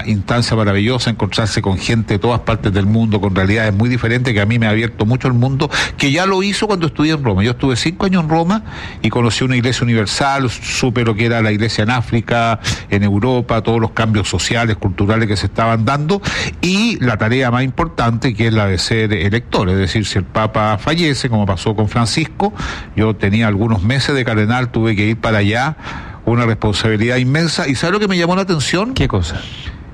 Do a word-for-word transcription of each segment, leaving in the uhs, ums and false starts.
una instancia maravillosa, encontrarse con gente de todas partes del mundo, con realidades muy diferentes, que a mí me ha abierto mucho el mundo, que ya lo hizo cuando estudié en Roma. Yo estuve cinco años en Roma y conocí una iglesia universal, supe lo que era la iglesia en África, en Europa, todos los cambios sociales, culturales que se estaban dando, y la tarea más importante, que es la de ser elector, es decir, si el Papa fallece, como pasó con Francisco, yo tenía algunos meses de cardenal, tuve que ir para allá, una responsabilidad inmensa. ¿Y sabe lo que me llamó la atención? ¿Qué cosa?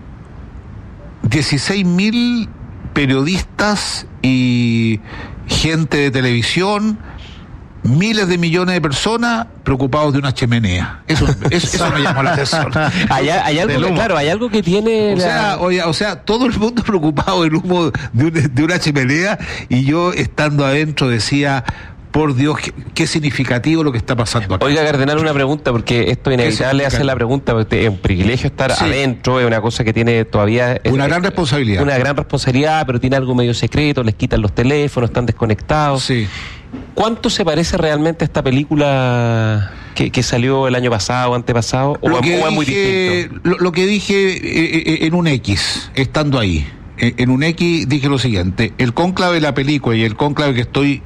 dieciséis mil periodistas y gente de televisión, miles de millones de personas preocupados de una chimenea. Eso, eso, eso me llamó la atención. Hay, hay algo que, claro, hay algo que tiene... O sea, la... oye, o sea, todo el mundo preocupado del humo de, un, de una chimenea, y yo estando adentro decía... Por Dios, qué, qué significativo lo que está pasando acá. Oiga, cardenal, una pregunta, porque esto es inevitable hacer la pregunta, porque es un privilegio estar sí. adentro, es una cosa que tiene todavía... Una es, gran responsabilidad. Una gran responsabilidad, pero tiene algo medio secreto, les quitan los teléfonos, están desconectados. Sí. ¿Cuánto se parece realmente a esta película que, que salió el año pasado, antepasado, o, lo que o es muy dije, distinto? Lo, lo que dije eh, en un X, estando ahí, en un X dije lo siguiente: el cónclave de la película y el cónclave que estoy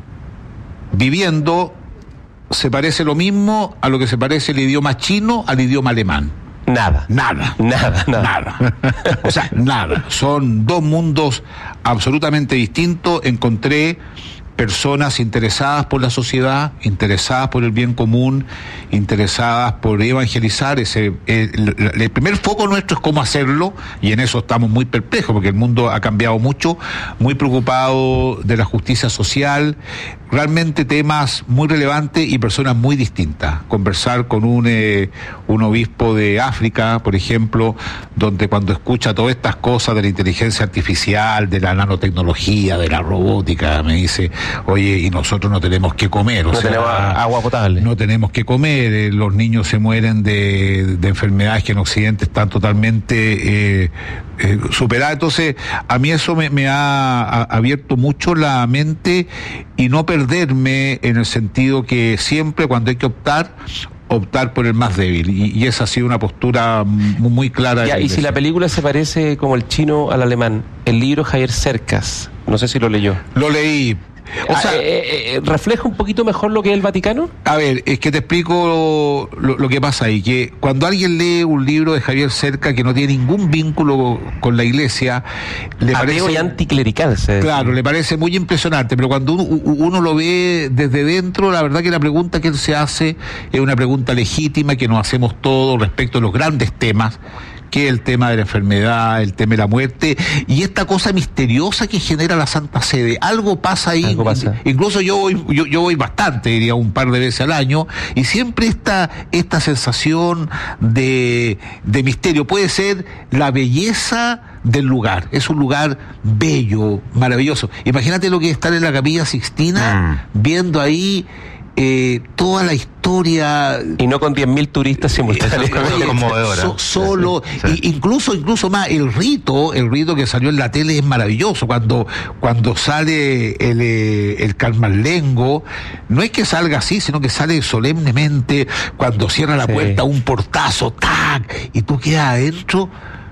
viviendo se parece lo mismo a lo que se parece el idioma chino al idioma alemán. Nada. Nada. Nada, nada. Nada. O sea, nada. Son dos mundos absolutamente distintos. Encontré personas interesadas por la sociedad, interesadas por el bien común, interesadas por evangelizar. Ese, el, el primer foco nuestro es cómo hacerlo, y en eso estamos muy perplejos, porque el mundo ha cambiado mucho, muy preocupado de la justicia social, realmente temas muy relevantes y personas muy distintas. Conversar con un, eh, un obispo de África, por ejemplo, donde cuando escucha todas estas cosas de la inteligencia artificial, de la nanotecnología, de la robótica, me dice... Oye, y nosotros no tenemos que comer, o no sea, tenemos agua potable. No tenemos que comer, eh, los niños se mueren de, de enfermedades que en Occidente están totalmente eh, eh, superadas. Entonces, a mí eso me, me ha, ha abierto mucho la mente, y no perderme en el sentido que siempre cuando hay que optar, optar por el más débil, y, y esa ha sido una postura muy, muy clara. Ya, de la y si la película se parece como el chino al alemán, el libro Javier Cercas, no sé si lo leyó. Lo leí. O sea, eh, eh, ¿refleja un poquito mejor lo que es el Vaticano? A ver, es que te explico lo, lo que pasa ahí, que cuando alguien lee un libro de Javier Cercas que no tiene ningún vínculo con la iglesia, le Ateo parece... y anticlerical. Se claro, le parece muy impresionante, pero cuando uno, uno lo ve desde dentro, la verdad que la pregunta que él se hace es una pregunta legítima que nos hacemos todos respecto a los grandes temas, que el tema de la enfermedad, el tema de la muerte, y esta cosa misteriosa que genera la Santa Sede. Algo pasa ahí. Algo pasa. Incluso yo voy, yo, yo voy bastante, diría un par de veces al año, y siempre esta, esta sensación de, de misterio. Puede ser la belleza del lugar. Es un lugar bello, maravilloso. Imagínate lo que es estar en la Capilla Sixtina, mm. viendo ahí Eh, toda la historia, y no con diez mil turistas simultáneamente. So, solo sí, sí. Y incluso incluso más el rito el rito que salió en la tele es maravilloso. Cuando cuando sale el, el Carmarlengo, no es que salga así, sino que sale solemnemente, cuando cierra la sí. puerta, un portazo, ¡tac! Y tú quedas adentro,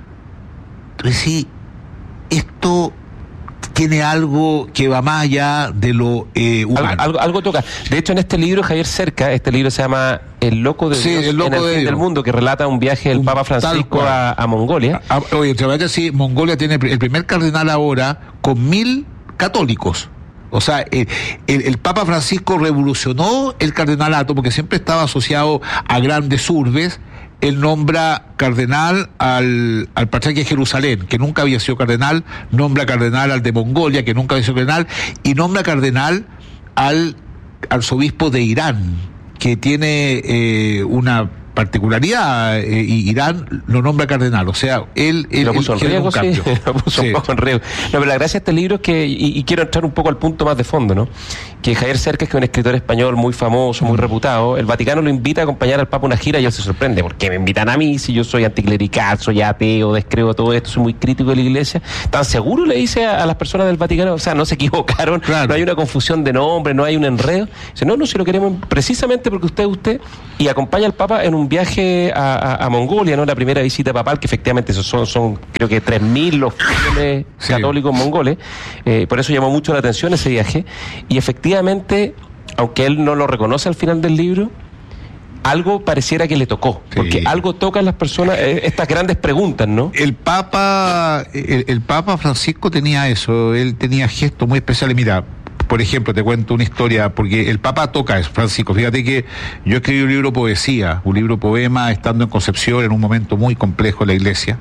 tú decís, esto tiene algo que va más allá de lo eh, humano. Algo, algo, algo toca. De hecho, en este libro, Javier Cercas, este libro se llama El Loco de sí, Dios el loco en el de fin Dios. del mundo, que relata un viaje del un Papa Francisco a, a Mongolia. A, a, oye, te voy a decir, Mongolia tiene el primer cardenal ahora con mil católicos. O sea, el, el, el Papa Francisco revolucionó el cardenalato, porque siempre estaba asociado a grandes urbes. Él nombra cardenal al, al patriarca de Jerusalén, que nunca había sido cardenal, nombra cardenal al de Mongolia, que nunca había sido cardenal, y nombra cardenal al arzobispo de Irán, que tiene eh, una particularidad, eh, y Irán lo nombra cardenal, o sea, él, él lo puso él en riesgo, un cambio. Sí, lo puso sí. un poco en riesgo. No, pero la gracia de este libro es que, y, y quiero entrar un poco al punto más de fondo, ¿no? Que Javier Cercas, que es un escritor español muy famoso, muy mm. reputado, el Vaticano lo invita a acompañar al Papa a una gira y él se sorprende, porque me invitan a mí si yo soy anticlerical, soy ateo, descreo todo esto, soy muy crítico de la Iglesia. ¿Tan seguro le dice a, a las personas del Vaticano? O sea, no se equivocaron, claro. No hay una confusión de nombre, no hay un enredo. Dice, no, no, si lo queremos precisamente porque usted es usted, y acompaña al Papa en un un viaje a, a, a Mongolia, ¿no? La primera visita papal, que efectivamente son, son creo que tres mil los fieles sí. católicos mongoles. Eh, por eso llamó mucho la atención ese viaje. Y efectivamente, aunque él no lo reconoce al final del libro, algo pareciera que le tocó, sí. porque algo toca a las personas, eh, estas grandes preguntas, ¿no? El Papa, el, el Papa Francisco tenía eso, él tenía gestos muy especiales. Mira, por ejemplo, te cuento una historia, porque el Papa toca eso, Francisco. Fíjate que yo escribí un libro poesía, un libro poema, estando en Concepción, en un momento muy complejo de la iglesia.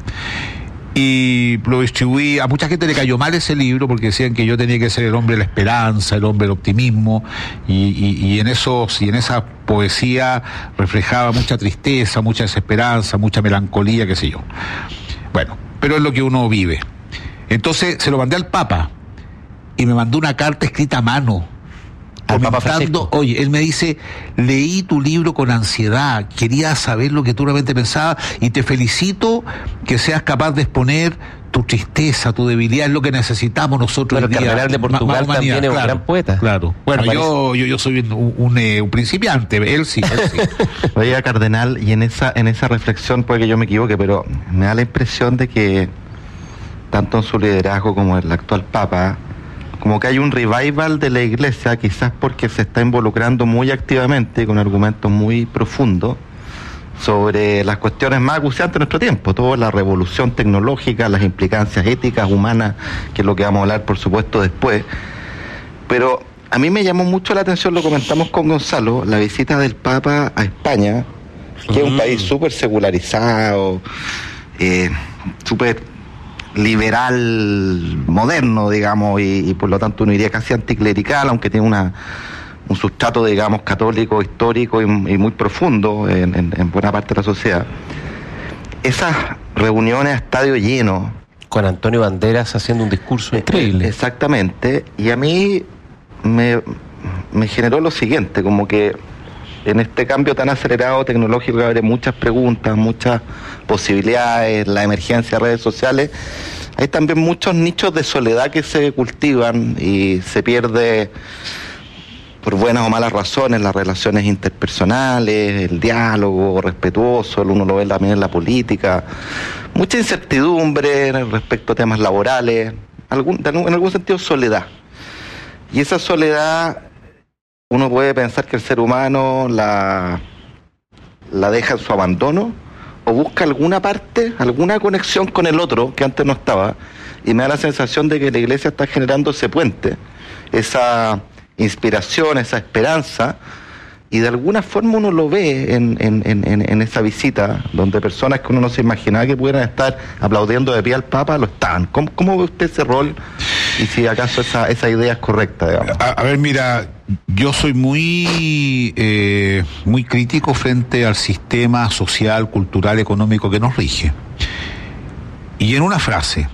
Y lo distribuí, a mucha gente le cayó mal ese libro porque decían que yo tenía que ser el hombre de la esperanza, el hombre del optimismo, y, y, y en esos, y en esa poesía reflejaba mucha tristeza, mucha desesperanza, mucha melancolía, qué sé yo. Bueno, pero es lo que uno vive. Entonces se lo mandé al Papa y me mandó una carta escrita a mano. Al Papa Francisco. Oye, él me dice, leí tu libro con ansiedad, quería saber lo que tú realmente pensabas y te felicito que seas capaz de exponer tu tristeza, tu debilidad, es lo que necesitamos nosotros. Pero el cardenal de Portugal ma- también es un claro, gran poeta. Claro. Bueno, yo, yo yo soy un, un, eh, un principiante, él sí, él sí. Oiga, cardenal, y en esa en esa reflexión, puede que yo me equivoque, pero me da la impresión de que tanto en su liderazgo como el actual Papa, como que hay un revival de la iglesia, quizás porque se está involucrando muy activamente con argumentos muy profundos sobre las cuestiones más acuciantes de nuestro tiempo, toda la revolución tecnológica, las implicancias éticas, humanas, que es lo que vamos a hablar por supuesto después. Pero a mí me llamó mucho la atención, lo comentamos con Gonzalo, la visita del Papa a España, que mm. es un país súper secularizado, eh, súper liberal moderno, digamos, y, y por lo tanto uno diría casi anticlerical, aunque tiene una un sustrato, digamos, católico, histórico y, y muy profundo en, en, en buena parte de la sociedad. Esas reuniones a estadio lleno, con Antonio Banderas haciendo un discurso eh, increíble. Exactamente, y a mí me, me generó lo siguiente, como que en este cambio tan acelerado tecnológico abre muchas preguntas, muchas posibilidades, la emergencia de redes sociales, hay también muchos nichos de soledad que se cultivan y se pierde, por buenas o malas razones, las relaciones interpersonales, el diálogo respetuoso, uno lo ve también en la política, mucha incertidumbre respecto a temas laborales, algún, en algún sentido soledad. Y esa soledad, uno puede pensar que el ser humano la, la deja en su abandono o busca alguna parte, alguna conexión con el otro que antes no estaba, y me da la sensación de que la iglesia está generando ese puente, esa inspiración, esa esperanza, y de alguna forma uno lo ve en, en, en, en esa visita, donde personas que uno no se imaginaba que pudieran estar aplaudiendo de pie al Papa, lo estaban. ¿Cómo, cómo ve usted ese rol? Y si acaso esa, esa idea es correcta, digamos. A, a ver, mira, yo soy muy, eh, muy crítico frente al sistema social, cultural, económico que nos rige. Y en una frase,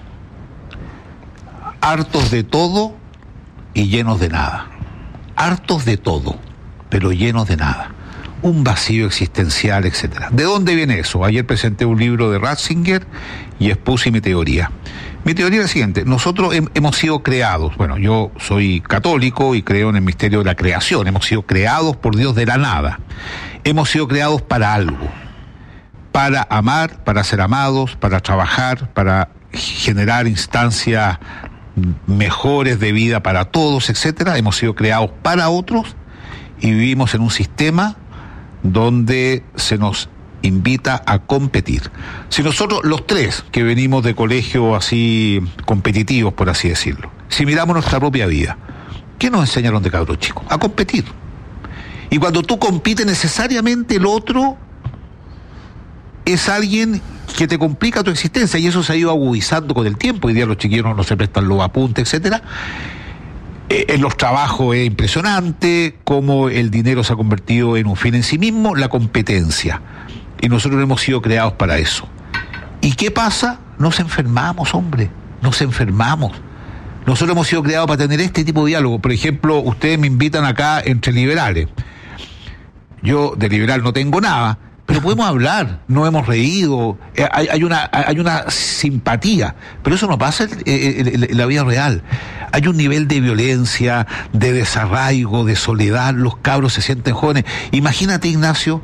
hartos de todo y llenos de nada. Hartos de todo, pero llenos de nada. Un vacío existencial, etcétera. ¿De dónde viene eso? Ayer presenté un libro de Ratzinger y expuse mi teoría. Mi teoría es la siguiente: nosotros hem- hemos sido creados, bueno, yo soy católico y creo en el misterio de la creación, hemos sido creados por Dios de la nada. Hemos sido creados para algo, para amar, para ser amados, para trabajar, para generar instancias mejores de vida para todos, etcétera. Hemos sido creados para otros y vivimos en un sistema donde se nos invita a competir. Si nosotros, los tres que venimos de colegios así competitivos, por así decirlo, si miramos nuestra propia vida, ¿qué nos enseñaron de cabros chicos? A competir. Y cuando tú compites, necesariamente el otro es alguien que te complica tu existencia, y eso se ha ido agudizando con el tiempo. Hoy día los chiquillos no se prestan los apuntes, etcétera. Eh, en los trabajos es impresionante cómo el dinero se ha convertido en un fin en sí mismo, la competencia. Y nosotros hemos sido creados para eso. ¿Y qué pasa? Nos enfermamos, hombre, nos enfermamos. Nosotros hemos sido creados para tener este tipo de diálogo. Por ejemplo, ustedes me invitan acá entre liberales. Yo de liberal no tengo nada, pero podemos hablar, no hemos reído, eh, hay, hay una hay una simpatía, pero eso no pasa en, en, en la vida real. Hay un nivel de violencia, de desarraigo, de soledad, los cabros se sienten jóvenes. Imagínate, Ignacio,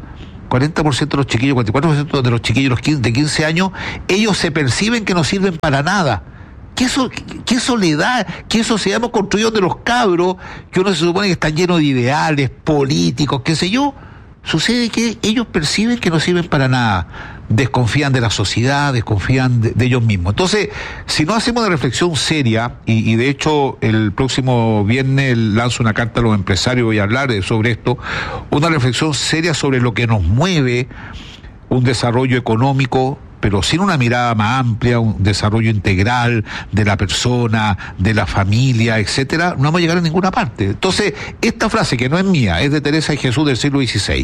cuarenta por ciento de los chiquillos, cuarenta y cuatro por ciento de los chiquillos de quince años, ellos se perciben que no sirven para nada. ¿Qué, so, qué soledad, qué sociedad hemos construido de los cabros, que uno se supone que están llenos de ideales políticos, qué sé yo? Sucede que ellos perciben que no sirven para nada, desconfían de la sociedad, desconfían de, de ellos mismos. Entonces, si no hacemos una reflexión seria, y, y de hecho el próximo viernes lanzo una carta a los empresarios, voy a hablar sobre esto, una reflexión seria sobre lo que nos mueve un desarrollo económico, pero sin una mirada más amplia, un desarrollo integral de la persona, de la familia, etcétera, no vamos a llegar a ninguna parte. Entonces, esta frase, que no es mía, es de Teresa de Jesús del siglo dieciséis,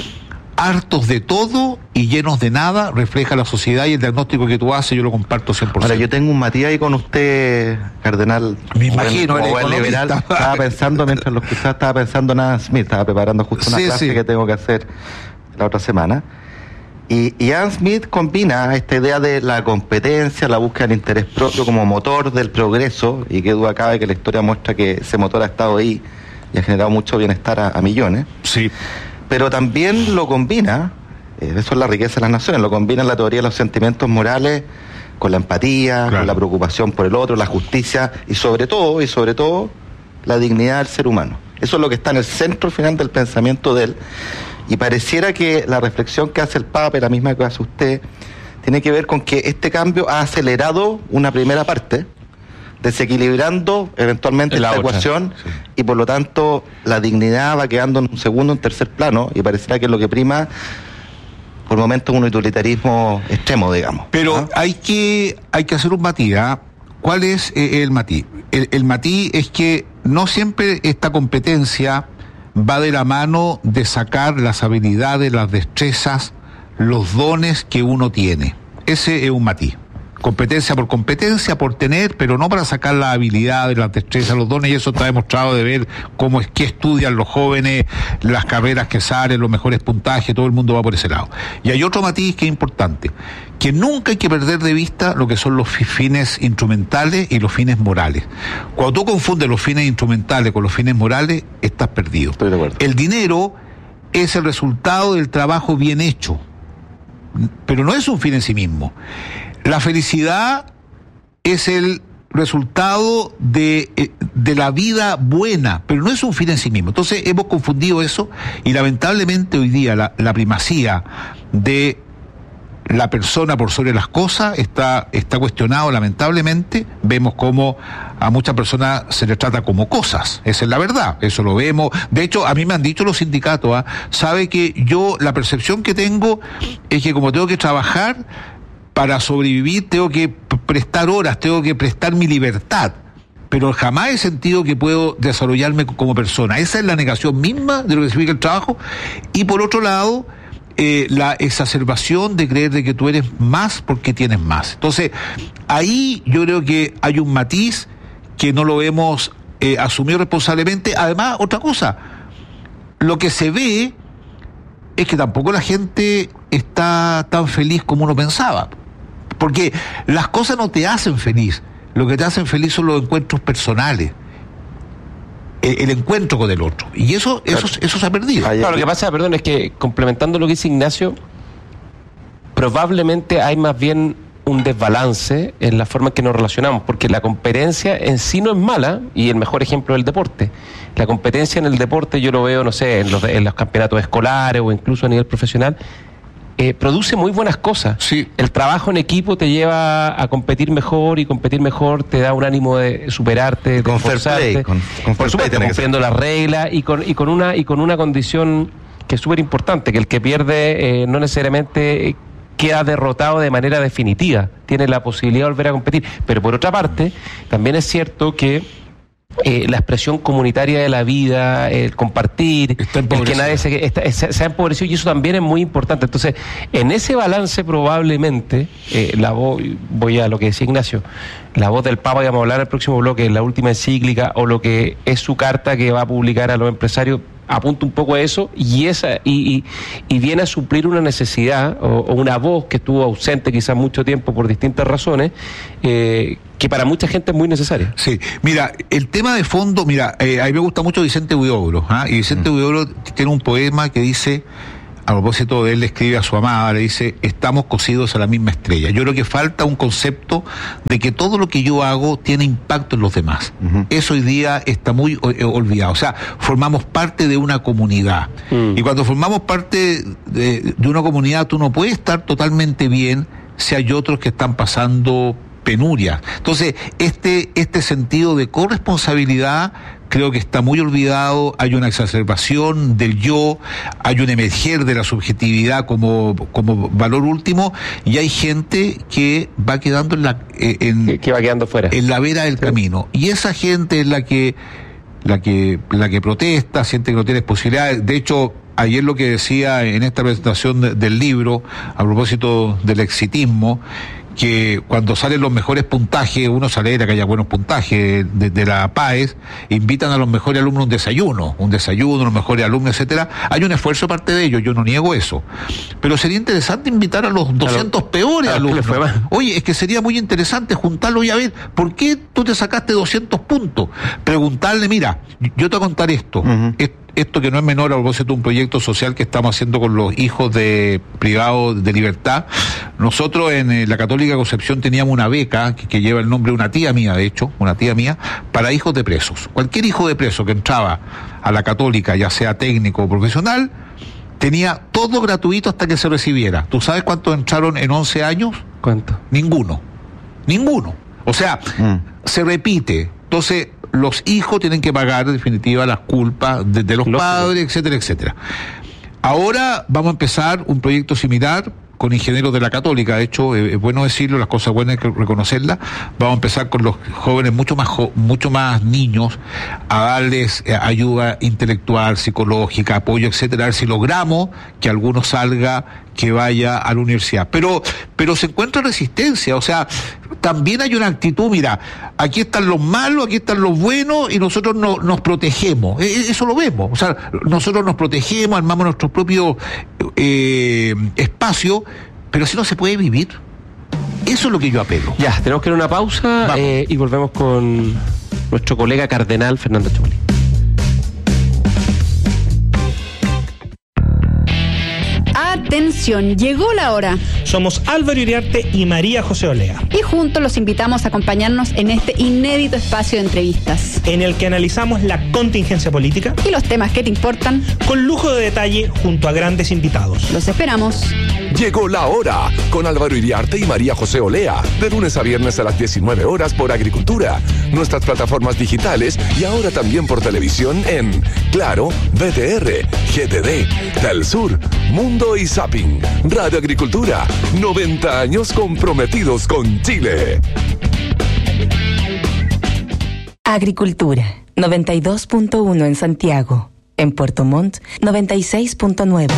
hartos de todo y llenos de nada, refleja la sociedad, y el diagnóstico que tú haces yo lo comparto cien por ciento. Ahora, yo tengo un matiz ahí con usted, cardenal. Me imagino, buen, buen liberal. Estaba pensando, mientras lo escuchaba, estaba pensando en Adam Smith, estaba preparando justo una sí, clase sí. que tengo que hacer la otra semana. Y, y Adam Smith combina esta idea de la competencia, la búsqueda del interés propio como motor del progreso, y qué duda cabe que la historia muestra que ese motor ha estado ahí y ha generado mucho bienestar a, a millones. Sí. Pero también lo combina, eh, eso es la riqueza de las naciones, lo combina en la teoría de los sentimientos morales con la empatía, claro, con la preocupación por el otro, la justicia y sobre todo, y sobre todo, la dignidad del ser humano. Eso es lo que está en el centro final del pensamiento de él. Y pareciera que la reflexión que hace el Papa, y la misma que hace usted, tiene que ver con que este cambio ha acelerado una primera parte, desequilibrando eventualmente la esta otra ecuación, sí. Y por lo tanto la dignidad va quedando en un segundo, en tercer plano, y pareciera que es lo que prima por momentos un utilitarismo extremo, digamos. Pero ¿ah? hay que hay que hacer un matiz, ¿ah? ¿Cuál es eh, el matiz? El, el matiz es que no siempre esta competencia va de la mano de sacar las habilidades, las destrezas, los dones que uno tiene. Ese es un matiz. Competencia por competencia, por tener, pero no para sacar las habilidades, las destrezas, los dones, y eso está demostrado de ver cómo es que estudian los jóvenes, las carreras que salen, los mejores puntajes, todo el mundo va por ese lado. Y hay otro matiz que es importante, que nunca hay que perder de vista lo que son los fines instrumentales y los fines morales. Cuando tú confundes los fines instrumentales con los fines morales, estás perdido. Estoy de acuerdo. El dinero es el resultado del trabajo bien hecho, pero no es un fin en sí mismo. La felicidad es el resultado de, de la vida buena, pero no es un fin en sí mismo. Entonces hemos confundido eso, y lamentablemente hoy día la, la primacía de la persona por sobre las cosas está, está cuestionado, lamentablemente. Vemos cómo a muchas personas se les trata como cosas, esa es la verdad, eso lo vemos. De hecho, a mí me han dicho los sindicatos, ¿eh? Sabe que yo, la percepción que tengo es que como tengo que trabajar para sobrevivir, tengo que prestar horas, tengo que prestar mi libertad, pero jamás he sentido que puedo desarrollarme como persona. Esa es la negación misma de lo que significa el trabajo. Y por otro lado, eh, la exacerbación de creer de que tú eres más porque tienes más. Entonces, ahí yo creo que hay un matiz que no lo hemos eh, asumido responsablemente. Además, otra cosa, lo que se ve es que tampoco la gente está tan feliz como uno pensaba. Porque las cosas no te hacen feliz, lo que te hacen feliz son los encuentros personales, el, el encuentro con el otro, y eso eso, claro. eso se ha perdido. Claro, lo que pasa, perdón, es que complementando lo que dice Ignacio, probablemente hay más bien un desbalance en la forma en que nos relacionamos, porque la competencia en sí no es mala, y el mejor ejemplo es el deporte. La competencia en el deporte yo lo veo, no sé, en los, en los campeonatos escolares o incluso a nivel profesional, Eh, produce muy buenas cosas. Sí. El trabajo en equipo te lleva a competir mejor, y competir mejor te da un ánimo de superarte, de con esforzarte, fair play, con, con por supuesto, cumpliendo las reglas y con, y con una y con una condición que es súper importante, que el que pierde eh, no necesariamente queda derrotado de manera definitiva, tiene la posibilidad de volver a competir. Pero por otra parte, también es cierto que Eh, la expresión comunitaria de la vida, el compartir, el que nadie se, está, se, se ha empobrecido, y eso también es muy importante. Entonces, en ese balance probablemente, eh, la voz, voy a lo que decía Ignacio, la voz del Papa, que vamos a hablar en el próximo bloque, la última encíclica, o lo que es su carta que va a publicar a los empresarios, apunta un poco a eso, y esa y, y, y viene a suplir una necesidad o, o una voz que estuvo ausente quizás mucho tiempo por distintas razones, eh, que para mucha gente es muy necesaria. Sí, mira, el tema de fondo, mira, eh, a mí me gusta mucho Vicente Huidobro, ¿ah? Y Vicente mm. Huidobro tiene un poema que dice: a propósito de él, le escribe a su amada, le dice, estamos cosidos a la misma estrella. Yo creo que falta un concepto de que todo lo que yo hago tiene impacto en los demás. Uh-huh. Eso hoy día está muy eh, olvidado. O sea, formamos parte de una comunidad. Uh-huh. Y cuando formamos parte de, de una comunidad, tú no puedes estar totalmente bien si hay otros que están pasando penurias. Entonces, este, este sentido de corresponsabilidad creo que está muy olvidado. Hay una exacerbación del yo, hay un emerger de la subjetividad como, como valor último, y hay gente que va quedando en la en, que, que va quedando fuera, en la vera del sí. camino, y esa gente es la que la que la que protesta, siente que no tiene posibilidades. De hecho, ayer lo que decía en esta presentación de, del libro a propósito del exitismo, que cuando salen los mejores puntajes, uno se alegra que haya buenos puntajes de, de la PAES, invitan a los mejores alumnos a un desayuno, un desayuno, los mejores alumnos, etcétera. Hay un esfuerzo parte de ellos, yo no niego eso. Pero sería interesante invitar a los doscientos a lo, peores a alumnos. Oye, es que sería muy interesante juntarlo y a ver, ¿por qué tú te sacaste doscientos puntos? Preguntarle, mira, yo te voy a contar esto, uh-huh. esto esto que no es menor a propósito de un proyecto social que estamos haciendo con los hijos de privados de libertad. Nosotros en eh, la Católica Concepción teníamos una beca que, que lleva el nombre de una tía mía, de hecho, una tía mía, para hijos de presos. Cualquier hijo de preso que entraba a la Católica, ya sea técnico o profesional, tenía todo gratuito hasta que se recibiera. ¿Tú sabes cuántos entraron en once años? ¿Cuánto? Ninguno. Ninguno. O sea, mm. se repite. Entonces, los hijos tienen que pagar, en definitiva, las culpas de, de los Lógico. padres, etcétera, etcétera. Ahora vamos a empezar un proyecto similar con ingenieros de la Católica. De hecho, eh, es bueno decirlo, las cosas buenas hay que reconocerlas. Vamos a empezar con los jóvenes mucho más jo- mucho más niños, a darles eh, ayuda intelectual, psicológica, apoyo, etcétera, a ver si logramos que alguno salga, que vaya a la universidad. Pero, pero se encuentra resistencia, o sea, también hay una actitud, mira, aquí están los malos, aquí están los buenos, y nosotros no, nos protegemos. Eh, eso lo vemos, o sea, nosotros nos protegemos, armamos nuestros propios eh, espacios, pero así no se puede vivir. Eso es lo que yo apelo. Ya, tenemos que ir a una pausa eh, y volvemos con nuestro colega cardenal Fernando Chomalí. Atención, llegó la hora. Somos Álvaro Iriarte y María José Olea. Y juntos los invitamos a acompañarnos en este inédito espacio de entrevistas, en el que analizamos la contingencia política y los temas que te importan, con lujo de detalle junto a grandes invitados. Los esperamos. Llegó la hora con Álvaro Iriarte y María José Olea, de lunes a viernes a las diecinueve horas por Agricultura, nuestras plataformas digitales y ahora también por televisión en Claro, B T R, G T D, Telesur, Mundo y Zapping. Radio Agricultura, noventa años comprometidos con Chile. Agricultura, noventa y dos punto uno en Santiago. En Puerto Montt, noventa y seis punto nueve.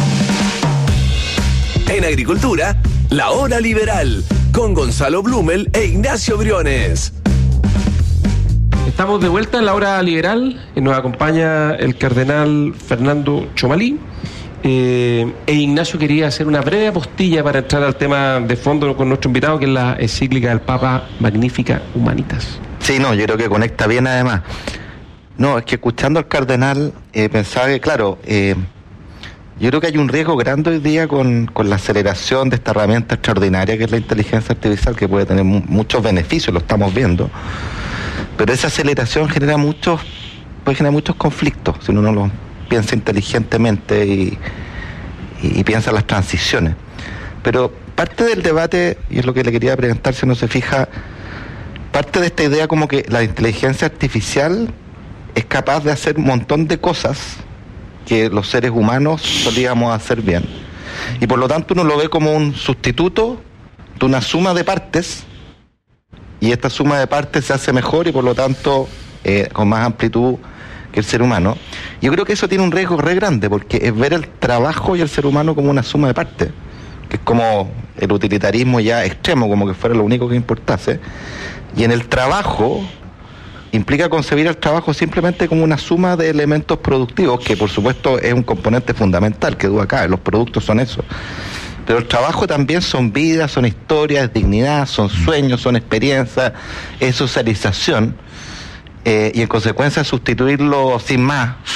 En Agricultura, La Hora Liberal, con Gonzalo Blumel e Ignacio Briones. Estamos de vuelta en La Hora Liberal, y nos acompaña el cardenal Fernando Chomalí. Eh, e Ignacio quería hacer una breve apostilla para entrar al tema de fondo con nuestro invitado, que es la encíclica del Papa Magnificat Humanitas. Sí, no, yo creo que conecta bien además. No, es que escuchando al cardenal eh, pensaba que, claro, eh, yo creo que hay un riesgo grande hoy día con, con la aceleración de esta herramienta extraordinaria que es la inteligencia artificial, que puede tener mu- muchos beneficios, lo estamos viendo, pero esa aceleración genera muchos, puede generar muchos conflictos si uno no lo piensa inteligentemente y, y, y piensa en las transiciones. Pero parte del debate, y es lo que le quería preguntar si uno se fija, parte de esta idea como que la inteligencia artificial es capaz de hacer un montón de cosas que los seres humanos solíamos hacer bien. Y por lo tanto uno lo ve como un sustituto de una suma de partes, y esta suma de partes se hace mejor y por lo tanto eh, con más amplitud que el ser humano. Yo creo que eso tiene un riesgo re grande, porque es ver el trabajo y el ser humano como una suma de partes, que es como el utilitarismo ya extremo, como que fuera lo único que importase. Y en el trabajo implica concebir el trabajo simplemente como una suma de elementos productivos, que por supuesto es un componente fundamental, que duda acá, los productos son eso. Pero el trabajo también son vidas, son historias, es dignidad, son sueños, son experiencias, es socialización. Eh, y en consecuencia sustituirlo sin más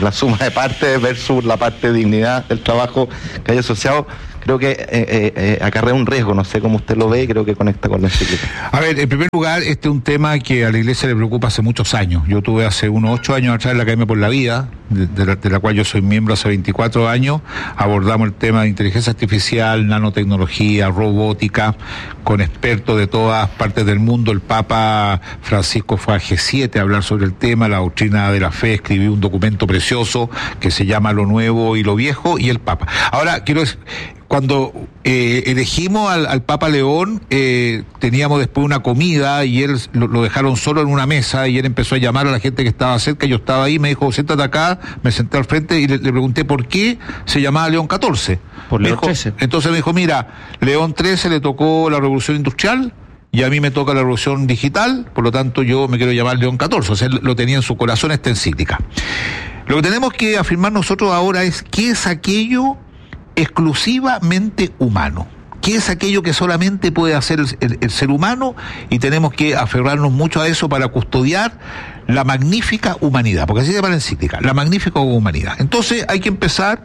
la suma de partes versus la parte de dignidad del trabajo que hay asociado, creo que eh, eh, eh, acarrea un riesgo. No sé cómo usted lo ve y creo que conecta con la encíclica. A ver, en primer lugar, este es un tema que a la Iglesia le preocupa hace muchos años. Yo tuve hace unos ocho años atrás en la Academia por la Vida, de, de, la, de la cual yo soy miembro hace veinticuatro años. Abordamos el tema de inteligencia artificial, nanotecnología, robótica, con expertos de todas partes del mundo. El Papa Francisco fue a G siete a hablar sobre el tema, la doctrina de la fe, escribió un documento precioso que se llama Lo Nuevo y lo Viejo, y el Papa. Ahora, quiero decir, cuando eh, elegimos al, al Papa León, eh, teníamos después una comida y él lo, lo dejaron solo en una mesa y él empezó a llamar a la gente que estaba cerca. Yo estaba ahí, me dijo, siéntate acá, me senté al frente y le, le pregunté por qué se llamaba León catorce. Por León dijo, trece. Entonces me dijo, mira, León trece le tocó la revolución industrial y a mí me toca la revolución digital, por lo tanto yo me quiero llamar León catorce. O sea, él lo tenía en su corazón esta encíclica. Lo que tenemos que afirmar nosotros ahora es qué es aquello exclusivamente humano. ¿Qué es aquello que solamente puede hacer el, el, el ser humano? Y tenemos que aferrarnos mucho a eso para custodiar la magnífica humanidad, porque así se llama la encíclica, la magnífica humanidad. Entonces hay que empezar,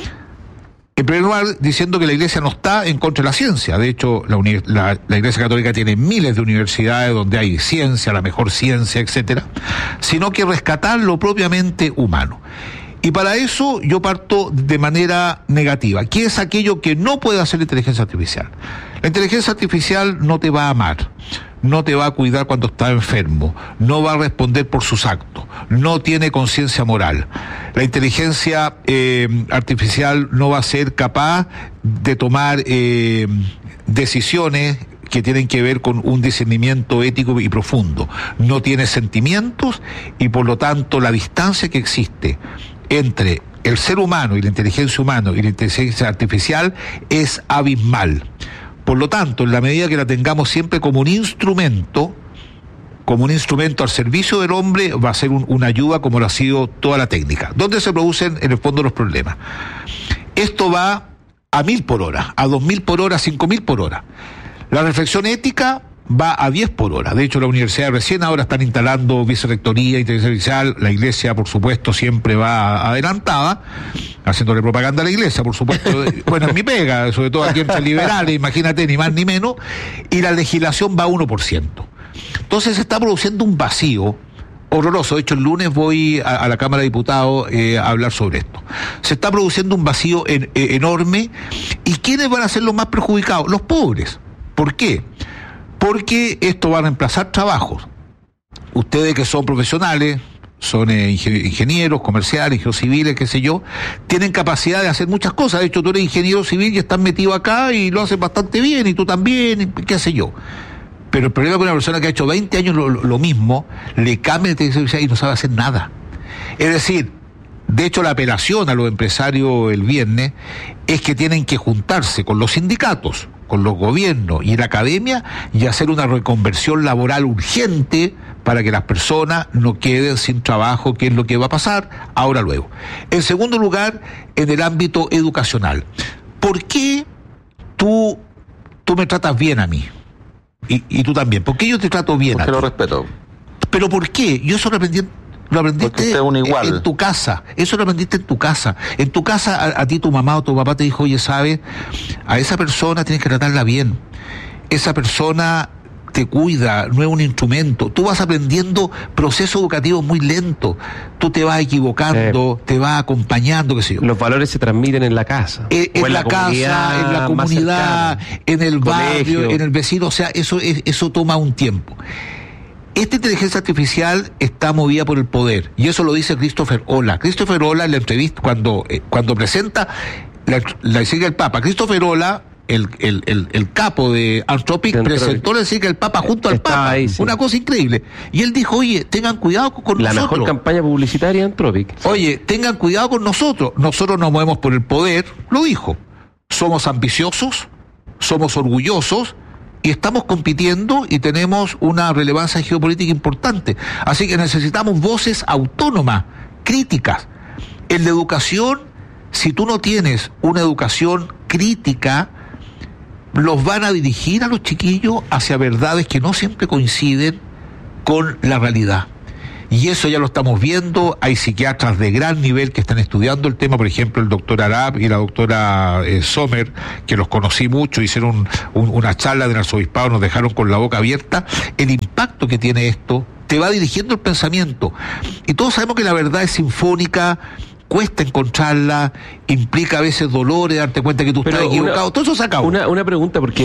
en primer lugar, diciendo que la Iglesia no está en contra de la ciencia. De hecho, la, uni- la, la Iglesia Católica tiene miles de universidades donde hay ciencia, la mejor ciencia, etcétera, sino que rescatar lo propiamente humano. Y para eso yo parto de manera negativa. ¿Qué es aquello que no puede hacer la inteligencia artificial? La inteligencia artificial no te va a amar, no te va a cuidar cuando estás enfermo, no va a responder por sus actos, no tiene conciencia moral. La inteligencia eh, artificial no va a ser capaz de tomar eh, decisiones que tienen que ver con un discernimiento ético y profundo. No tiene sentimientos y por lo tanto la distancia que existe entre el ser humano y la inteligencia humana y la inteligencia artificial es abismal. Por lo tanto, en la medida que la tengamos siempre como un instrumento, como un instrumento al servicio del hombre, va a ser un, una ayuda como lo ha sido toda la técnica. ¿Dónde se producen en el fondo los problemas? Esto va a mil por hora, a dos mil por hora, a cinco mil por hora. La reflexión ética va a diez por hora. De hecho, la universidad recién ahora están instalando vicerrectoría, inteligencia artificial. La Iglesia, por supuesto, siempre va adelantada, haciéndole propaganda a la Iglesia, por supuesto. Bueno, es mi pega, sobre todo aquí entre liberales, imagínate, ni más ni menos. Y la legislación va a uno por ciento. Entonces se está produciendo un vacío horroroso. De hecho, el lunes voy a, a la Cámara de Diputados eh, a hablar sobre esto. Se está produciendo un vacío en, eh, enorme. ¿Y quiénes van a ser los más perjudicados? Los pobres. ¿Por qué? Porque esto va a reemplazar trabajos. Ustedes que son profesionales, son eh, ingenieros, comerciales, ingenieros civiles, qué sé yo, tienen capacidad de hacer muchas cosas. De hecho, tú eres ingeniero civil y estás metido acá y lo haces bastante bien, y tú también, qué sé yo. Pero el problema es que una persona que ha hecho veinte años lo, lo mismo, le cambia de inteligencia y no sabe hacer nada. Es decir, de hecho la apelación a los empresarios el viernes es que tienen que juntarse con los sindicatos, con los gobiernos y la academia y hacer una reconversión laboral urgente para que las personas no queden sin trabajo, que es lo que va a pasar ahora luego. En segundo lugar, en el ámbito educacional. ¿Por qué tú, tú me tratas bien a mí? Y, y tú también. ¿Por qué yo te trato bien? Porque a ti? lo respeto. ¿Pero por qué? Yo eso lo aprendí, lo aprendiste es un igual. en tu casa. Eso lo aprendiste en tu casa. En tu casa a, a ti tu mamá o tu papá te dijo, oye, ¿sabes? A esa persona tienes que tratarla bien. Esa persona te cuida, no es un instrumento. Tú vas aprendiendo procesos educativos muy lentos. Tú te vas equivocando, eh, te vas acompañando, qué sé yo. Los valores se transmiten en la casa. Eh, en, en la, la casa, en la comunidad, en el barrio, colegio, en el vecino. O sea, eso, eso toma un tiempo. Esta inteligencia artificial está movida por el poder, y eso lo dice Christopher Olah. Christopher Olah en la entrevista, cuando, eh, cuando presenta la, la encíclica del Papa, Christopher Olah, el, el, el, el capo de Anthropic, de presentó la encíclica del Papa junto al Estaba Papa, ahí, sí. Una cosa increíble. Y él dijo, oye, tengan cuidado con la nosotros. La mejor campaña publicitaria de Anthropic. Oye, tengan cuidado con nosotros. Nosotros nos movemos por el poder, lo dijo. Somos ambiciosos, somos orgullosos, y estamos compitiendo y tenemos una relevancia geopolítica importante. Así que necesitamos voces autónomas, críticas. En la educación, si tú no tienes una educación crítica, los van a dirigir a los chiquillos hacia verdades que no siempre coinciden con la realidad. Y eso ya lo estamos viendo. Hay psiquiatras de gran nivel que están estudiando el tema, por ejemplo el doctor Arap y la doctora eh, Sommer, que los conocí mucho, hicieron un, una charla del arzobispado, nos dejaron con la boca abierta. El impacto que tiene esto te va dirigiendo el pensamiento. Y todos sabemos que la verdad es sinfónica, cuesta encontrarla, implica a veces dolores, darte cuenta que tú Pero estás equivocado. una, Todo eso se acabó. Una, una pregunta, porque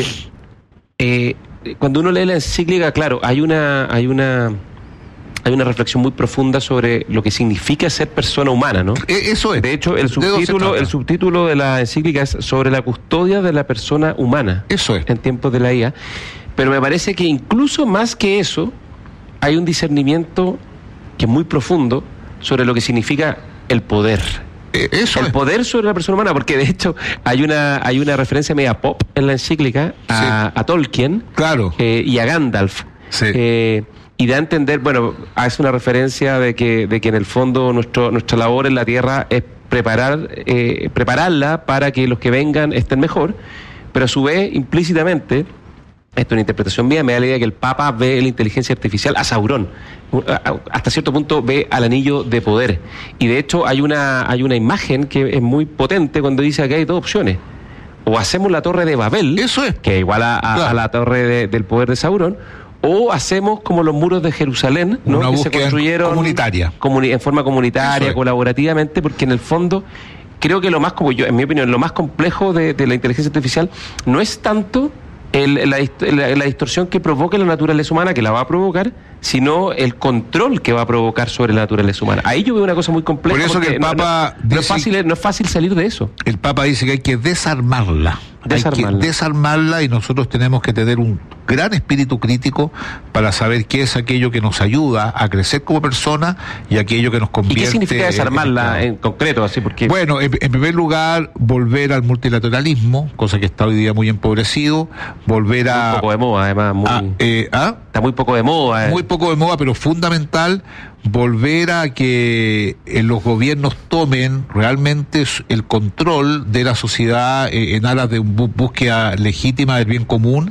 eh, cuando uno lee la encíclica, claro, hay una, hay una, hay una reflexión muy profunda sobre lo que significa ser persona humana, ¿no? Eh, Eso es. De hecho, el De eso se subtítulo, trata. el subtítulo de la encíclica es sobre la custodia de la persona humana. Eso es. En tiempos de la I A. Pero me parece que incluso más que eso, hay un discernimiento que es muy profundo sobre lo que significa el poder. Eh, Eso El es. poder sobre la persona humana, porque de hecho hay una hay una referencia media pop en la encíclica a, a Tolkien Claro. eh, y a Gandalf. Sí. Eh, y da a entender, bueno, hace una referencia de que, de que en el fondo nuestro, nuestra labor en la Tierra es preparar eh, prepararla para que los que vengan estén mejor, pero a su vez, implícitamente, esto es una interpretación mía, me da la idea que el Papa ve la inteligencia artificial a Sauron, hasta cierto punto ve al anillo de poder, y de hecho hay una hay una imagen que es muy potente cuando dice que hay dos opciones: o hacemos la torre de Babel, Eso es. que es igual a, a, Claro. a la torre de- del poder de Sauron, o hacemos como los muros de Jerusalén, ¿no? Una que se búsqueda construyeron comunitaria. comuni- en forma comunitaria, Eso es. colaborativamente, porque en el fondo creo que lo más, como yo, en mi opinión, lo más complejo de, de la inteligencia artificial no es tanto el- la, dist- la- la distorsión que provoque la naturaleza humana, que la va a provocar, sino el control que va a provocar sobre la naturaleza humana. Ahí yo veo una cosa muy compleja. Por eso que porque el no- Papa no, no es dice- fácil, no es fácil salir de eso. El Papa dice que hay que desarmarla. Desarmarla. Hay que desarmarla, y nosotros tenemos que tener un gran espíritu crítico para saber qué es aquello que nos ayuda a crecer como persona y aquello que nos ¿Y convierte. qué significa en desarmarla esclavos. en concreto? Así porque Bueno, en, en primer lugar, volver al multilateralismo, cosa que está hoy día muy empobrecido, volver está a... muy poco de moda, además, muy, a, eh, ¿ah? está muy poco de moda. eh. Muy poco de moda, pero fundamental, volver a que eh, los gobiernos tomen realmente s- el control de la sociedad eh, en aras de una búsqueda legítima del bien común,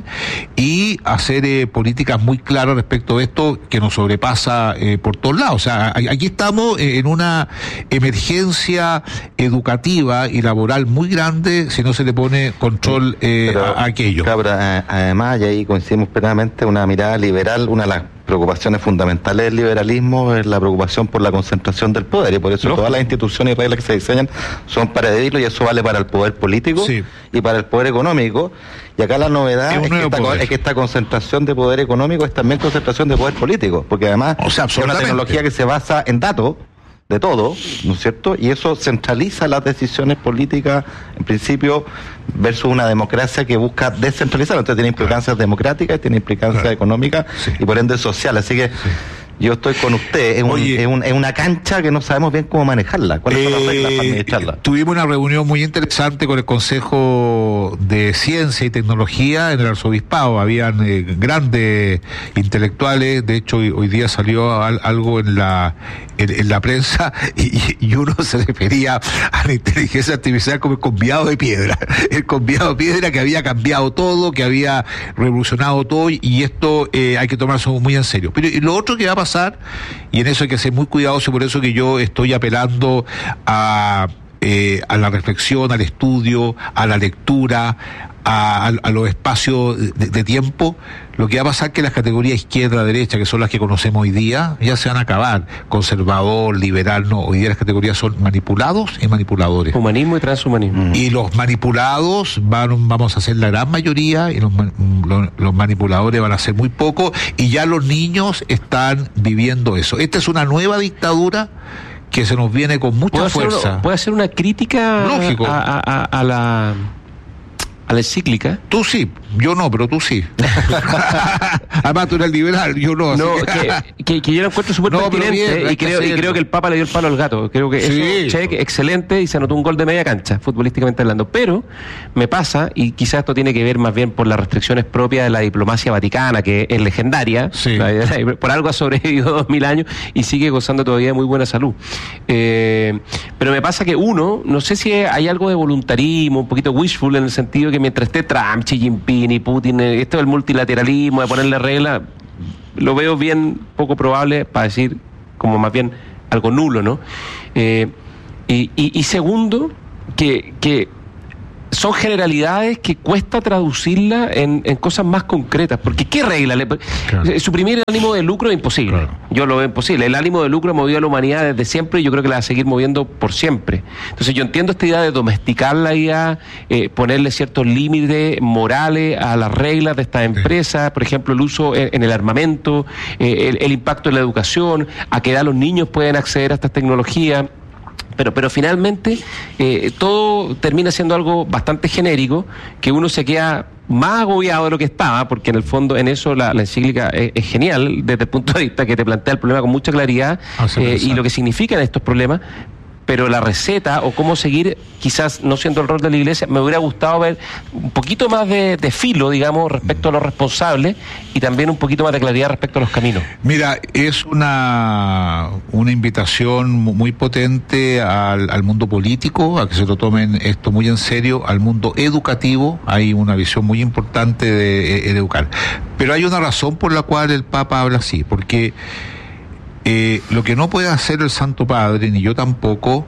y hacer eh, políticas muy claras respecto a esto que nos sobrepasa eh, por todos lados. O sea, a- aquí estamos eh, en una emergencia educativa y laboral muy grande si no se le pone control eh, Pero, a, a aquello. claro, pero, eh, además, y ahí coincidimos plenamente, una mirada liberal, una de las preocupaciones fundamentales del liberalismo es la preocupación por la concentración del poder, y por eso Lógico. todas las instituciones y reglas que se diseñan son para herirlo, y eso vale para el poder político Sí. y para el poder económico. Y acá la novedad Es un es, que nuevo esta, poder. es que esta concentración de poder económico es también concentración de poder político, porque además O sea, es una absolutamente. tecnología que se basa en datos de todo, ¿no es cierto? Y eso centraliza las decisiones políticas, en principio, versus una democracia que busca descentralizar. Entonces tiene implicancias democráticas, tiene implicancias Claro. económicas Sí. y por ende sociales. Así que yo estoy con usted. Es, un- Oye. es, un- es una cancha que no sabemos bien cómo manejarla. ¿Cuáles son las reglas para Eh, administrarla? Tuvimos una reunión muy interesante con el Consejo de Ciencia y Tecnología en el Arzobispado. Habían eh, grandes intelectuales. De hecho, hoy, hoy día salió al- algo en la en, en la prensa, y, y uno se refería a la inteligencia artificial como el conviado de piedra. El conviado de piedra que había cambiado todo, que había revolucionado todo, y esto eh, hay que tomarse muy en serio. Pero y lo otro que va a pasar, y en eso hay que ser muy cuidadoso, por eso que yo estoy apelando a, eh, a la reflexión, al estudio, a la lectura, a, a- a los espacios de, de tiempo. Lo que va a pasar es que las categorías izquierda, derecha, que son las que conocemos hoy día, ya se van a acabar. Conservador, liberal, no. Hoy día las categorías son manipulados y manipuladores. Humanismo y transhumanismo. Y los manipulados van, vamos a ser la gran mayoría, y los, man- los, los manipuladores van a ser muy pocos, y ya los niños están viviendo eso. Esta es una nueva dictadura que se nos viene con mucha ¿Puedo hacer, fuerza. una, ¿Puedo hacer una crítica Lógico. A, a- a- a la a la encíclica? Tú sí, yo no, pero tú sí. Además tú eres liberal, yo no. así No, que- que, que, que yo lo encuentro súper No, pero pertinente, bien, hay y, que creo, y hacerlo. creo que el Papa le dio el palo al gato. Creo que Sí. eso, check, excelente, y se anotó un gol de media cancha, futbolísticamente hablando. Pero me pasa, y quizás esto tiene que ver más bien por las restricciones propias de la diplomacia vaticana, que es legendaria, Sí. la- la- por algo ha sobrevivido dos mil años y sigue gozando todavía de muy buena salud. Eh, pero me pasa que uno, no sé si hay algo de voluntarismo, un poquito wishful, en el sentido que mientras esté Trump, Xi Jinping y Putin, eh, esto del multilateralismo, de ponerle reglas, lo veo bien poco probable para decir como más bien algo nulo, ¿no? Eh, y, y, y segundo, que, que son generalidades que cuesta traducirlas en, en cosas más concretas, porque ¿qué regla? Le, claro. Suprimir el ánimo de lucro es imposible, claro. Yo lo veo imposible. El ánimo de lucro ha movido a la humanidad desde siempre y yo creo que la va a seguir moviendo por siempre. Entonces yo entiendo esta idea de domesticar la I A, eh, ponerle ciertos límites morales a las reglas de estas empresas, sí. Por ejemplo, el uso en, en el armamento, eh, el, el impacto en la educación, a qué edad los niños pueden acceder a estas tecnologías. Pero, pero finalmente eh, todo termina siendo algo bastante genérico, que uno se queda más agobiado de lo que estaba, porque en el fondo en eso la, la encíclica es, es genial desde el punto de vista que te plantea el problema con mucha claridad eh, y lo que significan estos problemas. Pero la receta o cómo seguir, quizás no siendo el rol de la Iglesia, me hubiera gustado ver un poquito más de, de filo, digamos, respecto a los responsables y también un poquito más de claridad respecto a los caminos. Mira, es una, una invitación muy potente al, al mundo político, a que se lo tomen esto muy en serio, al mundo educativo. Hay una visión muy importante de, de educar. Pero hay una razón por la cual el Papa habla así, porque Eh, lo que no puede hacer el Santo Padre, ni yo tampoco,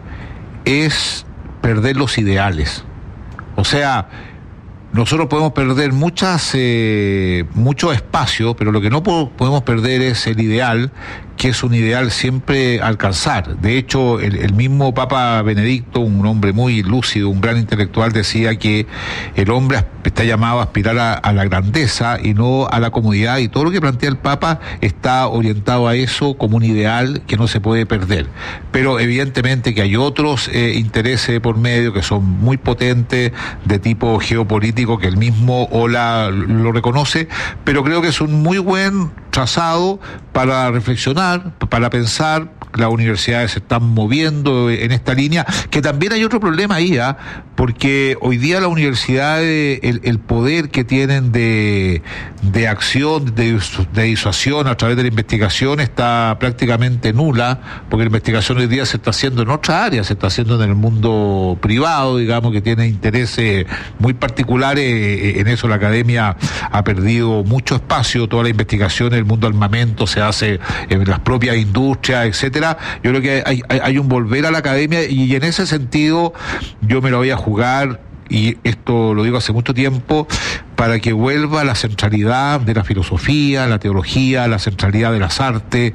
es perder los ideales. O sea, nosotros podemos perder muchas, eh, mucho espacio, pero lo que no po- podemos perder es el ideal, que es un ideal siempre alcanzar. De hecho, el, el mismo Papa Benedicto, un hombre muy lúcido, un gran intelectual, decía que el hombre está llamado a aspirar a, a la grandeza y no a la comodidad, y todo lo que plantea el Papa está orientado a eso como un ideal que no se puede perder. Pero evidentemente que hay otros eh, intereses por medio que son muy potentes, de tipo geopolítico, que el mismo Ola lo reconoce, pero creo que es un muy buen trazado para reflexionar, para pensar. Las universidades se están moviendo en esta línea, que también hay otro problema ahí, ¿eh? Porque hoy día las universidades, el, el poder que tienen de, de acción, de, de disuasión a través de la investigación está prácticamente nula, porque la investigación hoy día se está haciendo en otra área, se está haciendo en el mundo privado, digamos, que tiene intereses muy particulares. En eso la academia ha perdido mucho espacio, toda la investigación en el mundo armamento se hace en las propias industrias, etcétera. Yo creo que hay, hay, hay un volver a la academia, y en ese sentido yo me lo voy a jugar, y esto lo digo hace mucho tiempo, para que vuelva la centralidad de la filosofía, la teología, la centralidad de las artes,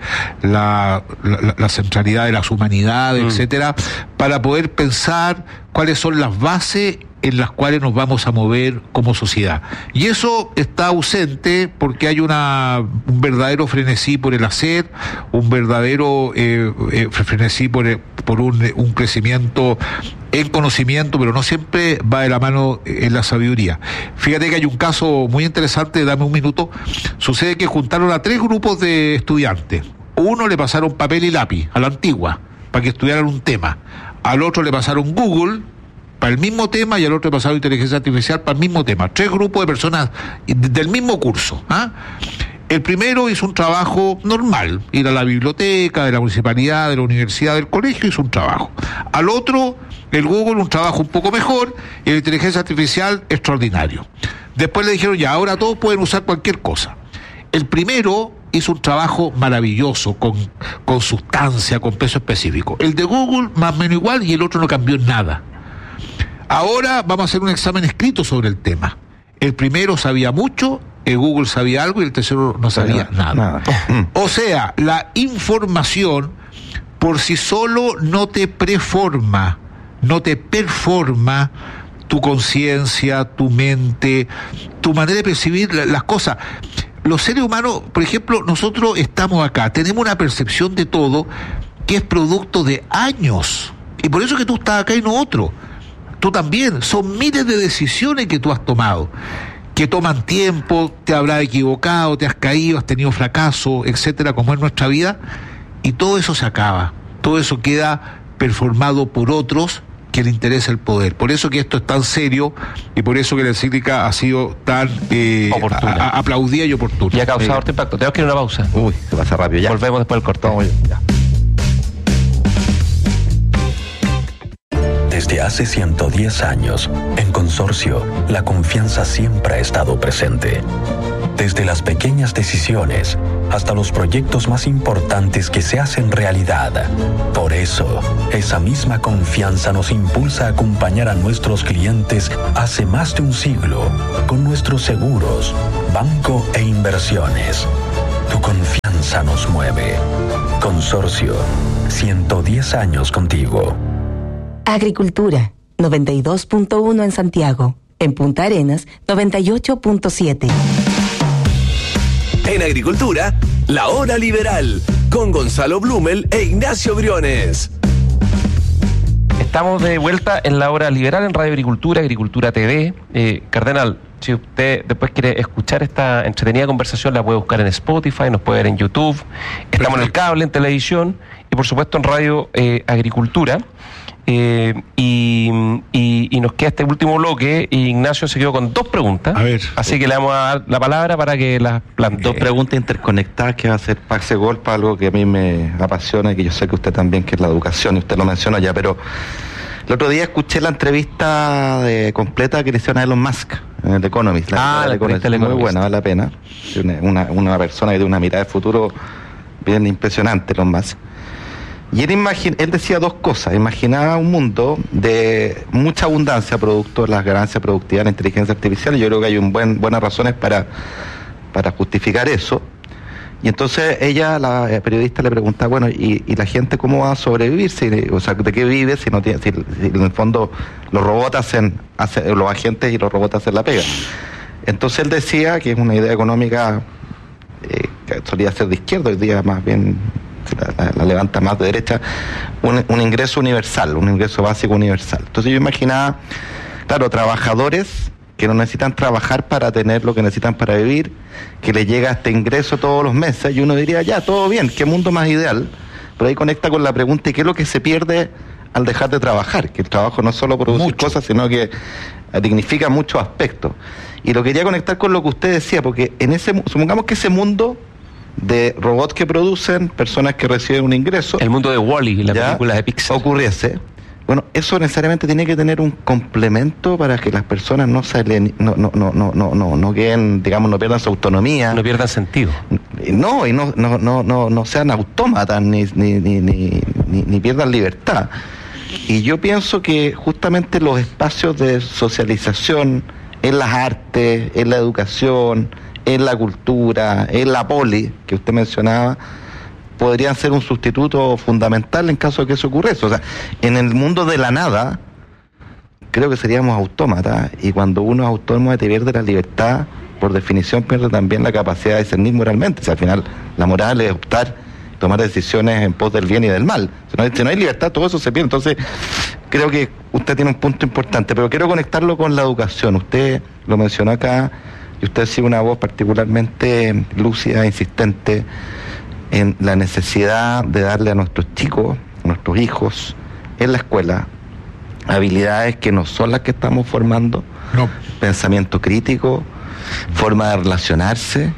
la, la, la centralidad de las humanidades, mm. etcétera, para poder pensar cuáles son las bases en las cuales nos vamos a mover como sociedad. Y eso está ausente porque hay una un verdadero frenesí por el hacer, un verdadero eh, eh, frenesí por, por un, un crecimiento en conocimiento, pero no siempre va de la mano en la sabiduría. Fíjate que hay un caso muy interesante, dame un minuto. Sucede que juntaron a tres grupos de estudiantes. Uno le pasaron papel y lápiz, a la antigua, para que estudiaran un tema. Al otro le pasaron Google para el mismo tema, y al otro le pasaron inteligencia artificial para el mismo tema. Tres grupos de personas del mismo curso, ¿ah? El primero hizo un trabajo normal, ir a la biblioteca de la municipalidad, de la universidad, del colegio, hizo un trabajo. Al otro, el Google, un trabajo un poco mejor, y la inteligencia artificial, extraordinario. Después le dijeron, ya, ahora todos pueden usar cualquier cosa. El primero hizo un trabajo maravilloso, con, con sustancia, con peso específico. El de Google, más o menos igual, y el otro no cambió en nada. Ahora vamos a hacer un examen escrito sobre el tema. El primero sabía mucho, el Google sabía algo, y el tercero no sabía nada. nada. O sea, la información por sí solo no te preforma, no te performa tu conciencia, tu mente, tu manera de percibir las cosas. Los seres humanos, por ejemplo, nosotros estamos acá, tenemos una percepción de todo que es producto de años. Y por eso que tú estás acá y no otro. Tú también, son miles de decisiones que tú has tomado, que toman tiempo, te habrás equivocado, te has caído, has tenido fracaso, etcétera, como es nuestra vida, y todo eso se acaba, todo eso queda performado por otros que le interesa el poder. Por eso que esto es tan serio, y por eso que la encíclica ha sido tan eh, a, a, aplaudida y oportuna. Y ha causado harto impacto. Tenemos que ir a una pausa. Uy, se pasa rápido ya. Volvemos después del corto. Ya. Desde hace ciento diez años, en Consorcio, la confianza siempre ha estado presente. Desde las pequeñas decisiones hasta los proyectos más importantes que se hacen realidad. Por eso, esa misma confianza nos impulsa a acompañar a nuestros clientes hace más de un siglo con nuestros seguros, banco e inversiones. Tu confianza nos mueve. Consorcio, ciento diez años contigo. Agricultura, noventa y dos punto uno en Santiago. En Punta Arenas, noventa y ocho punto siete. En Agricultura, La Hora Liberal, con Gonzalo Blumel e Ignacio Briones. Estamos de vuelta en La Hora Liberal en Radio Agricultura, Agricultura T V. Eh, Cardenal, si usted después quiere escuchar esta entretenida conversación, la puede buscar en Spotify, nos puede ver en YouTube. Estamos en el cable, en televisión y por supuesto en Radio eh, Agricultura. Eh, y, y, y nos queda este último bloque y Ignacio se quedó con dos preguntas. A ver. Así que le damos a dar la palabra para que las plantee. Dos preguntas interconectadas que va a hacer Paxe Golpa, algo que a mí me apasiona y que yo sé que usted también, que es la educación, y usted lo menciona ya, pero el otro día escuché la entrevista de, completa que le hicieron a Elon Musk en el Economist. La ah, la entrevista es muy buena, vale la pena. Una, una, una persona que tiene una mirada de futuro bien impresionante, Elon Musk. Y él, imagine, él decía dos cosas. Imaginaba un mundo de mucha abundancia producto de las ganancias productivas de la inteligencia artificial. Y yo creo que hay un buen, buenas razones para, para justificar eso. Y entonces ella, la periodista, le preguntaba, bueno, ¿y, y la gente cómo va a sobrevivir? Si, o sea, ¿de qué vive si no tiene, si, si en el fondo los robots hacen, hacen, los agentes y los robots hacen la pega? Entonces él decía que es una idea económica eh, que solía ser de izquierda, hoy día más bien La, la levanta más de derecha, un, un ingreso universal, un ingreso básico universal. Entonces yo imaginaba, claro, trabajadores que no necesitan trabajar para tener lo que necesitan para vivir, que les llega este ingreso todos los meses, y uno diría, ya, todo bien, qué mundo más ideal, pero ahí conecta con la pregunta, ¿y qué es lo que se pierde al dejar de trabajar? Que el trabajo no es solo producir Mucho. cosas, sino que dignifica muchos aspectos. Y lo quería conectar con lo que usted decía, porque en ese, supongamos que ese mundo de robots que producen, personas que reciben un ingreso, el mundo de Wall-E, la película de Pixar, ocurriese. Bueno, eso necesariamente tiene que tener un complemento para que las personas no se no no no no no no no queden, digamos, no pierdan su autonomía, no pierdan sentido. No, y no no no no no sean autómatas ni ni ni ni ni, ni pierdan libertad. Y yo pienso que justamente los espacios de socialización en las artes, en la educación, en la cultura, en la poli, que usted mencionaba, podrían ser un sustituto fundamental en caso de que eso ocurriese. O sea, en el mundo de la nada, creo que seríamos autómatas, y cuando uno es autónomo te pierde la libertad, por definición pierde también la capacidad de discernir moralmente. O sea, al final la moral es optar, tomar decisiones en pos del bien y del mal. Si no hay, si no hay libertad, todo eso se pierde. Entonces, creo que usted tiene un punto importante, pero quiero conectarlo con la educación. Usted lo mencionó acá, y usted sigue una voz particularmente lúcida, insistente en la necesidad de darle a nuestros chicos, a nuestros hijos, en la escuela, habilidades que no son las que estamos formando, no. Pensamiento crítico, forma de relacionarse,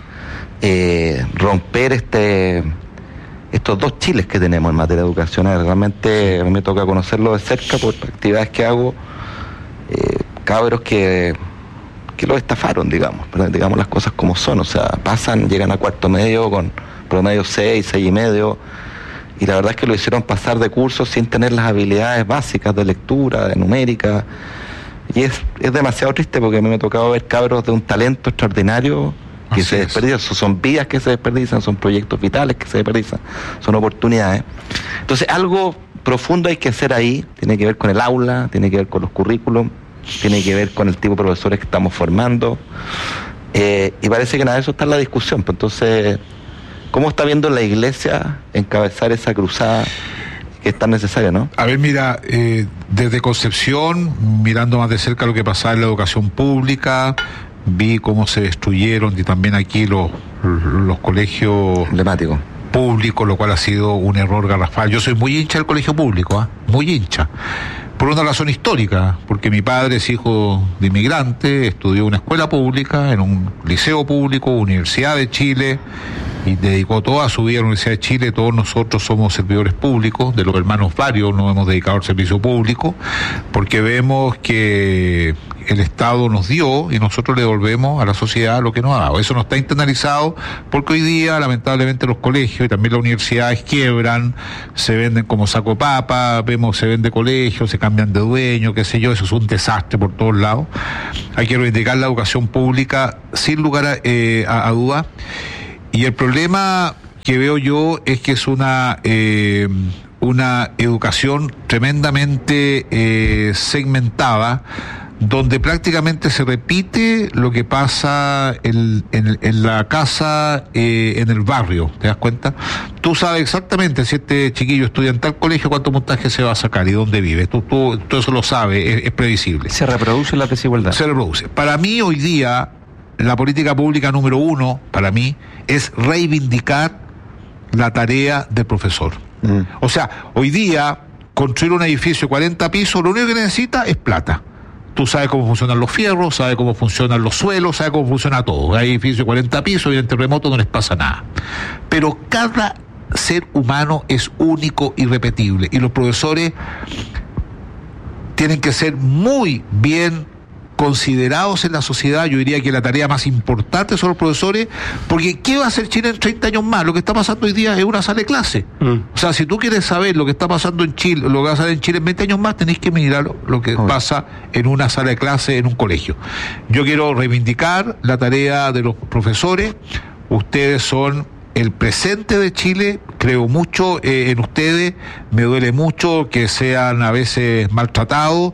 eh, romper este estos dos chiles que tenemos en materia educacional. Realmente a mí me toca conocerlo de cerca por actividades que hago, eh, cabros que que lo estafaron, digamos, pero digamos las cosas como son, o sea, pasan, llegan a cuarto medio con promedio seis, seis y medio, y la verdad es que lo hicieron pasar de curso sin tener las habilidades básicas de lectura, de numérica, y es, es demasiado triste porque a mí me ha tocado ver cabros de un talento extraordinario que Así se desperdician, es. son vidas que se desperdician, son proyectos vitales que se desperdician, son oportunidades. Entonces algo profundo hay que hacer ahí, tiene que ver con el aula, tiene que ver con los currículums, tiene que ver con el tipo de profesores que estamos formando, eh, y parece que nada de eso está en la discusión. Pues entonces, ¿cómo está viendo la Iglesia encabezar esa cruzada que es tan necesaria, no? A ver, mira, eh, desde Concepción, mirando más de cerca lo que pasaba en la educación pública, vi cómo se destruyeron, y también aquí los, los colegios emblemáticos públicos, lo cual ha sido un error garrafal. Yo soy muy hincha del colegio público, ¿eh? muy hincha. Por una razón histórica, porque mi padre es hijo de inmigrante, estudió en una escuela pública, en un liceo público, Universidad de Chile, y dedicó toda su vida a la Universidad de Chile. Todos nosotros somos servidores públicos, de los hermanos varios nos hemos dedicado al servicio público, porque vemos que el Estado nos dio y nosotros le devolvemos a la sociedad lo que nos ha dado. Eso no está internalizado porque hoy día, lamentablemente, los colegios y también las universidades quiebran, se venden como saco papa, vemos se vende colegios, se cambian de dueño, qué sé yo, eso es un desastre por todos lados. Hay que reivindicar la educación pública sin lugar a, eh, a, a duda. Y el problema que veo yo es que es una eh, una educación tremendamente eh, segmentada, donde prácticamente se repite lo que pasa en, en, en la casa, eh, en el barrio, ¿te das cuenta? Tú sabes exactamente si este chiquillo estudia en tal colegio, cuánto montaje se va a sacar y dónde vive. Tú, tú, tú eso lo sabes, es, es previsible. Se reproduce la desigualdad. Se reproduce. Para mí hoy día, la política pública número uno, para mí, es reivindicar la tarea del profesor. Mm. O sea, hoy día, construir un edificio de cuarenta pisos, lo único que necesita es plata. Tú sabes cómo funcionan los fierros, sabes cómo funcionan los suelos, sabes cómo funciona todo. Hay edificios de cuarenta pisos y en terremoto no les pasa nada. Pero cada ser humano es único y irrepetible. Y los profesores tienen que ser muy bien considerados en la sociedad. Yo diría que la tarea más importante son los profesores, porque ¿qué va a hacer Chile en treinta años más? Lo que está pasando hoy día es una sala de clase. Mm. O sea, si tú quieres saber lo que está pasando en Chile, lo que va a pasar en Chile en veinte años más, tenés que mirar lo, lo que oh. pasa en una sala de clase, en un colegio. Yo quiero reivindicar la tarea de los profesores. Ustedes son el presente de Chile, creo mucho eh, en ustedes, me duele mucho que sean a veces maltratados.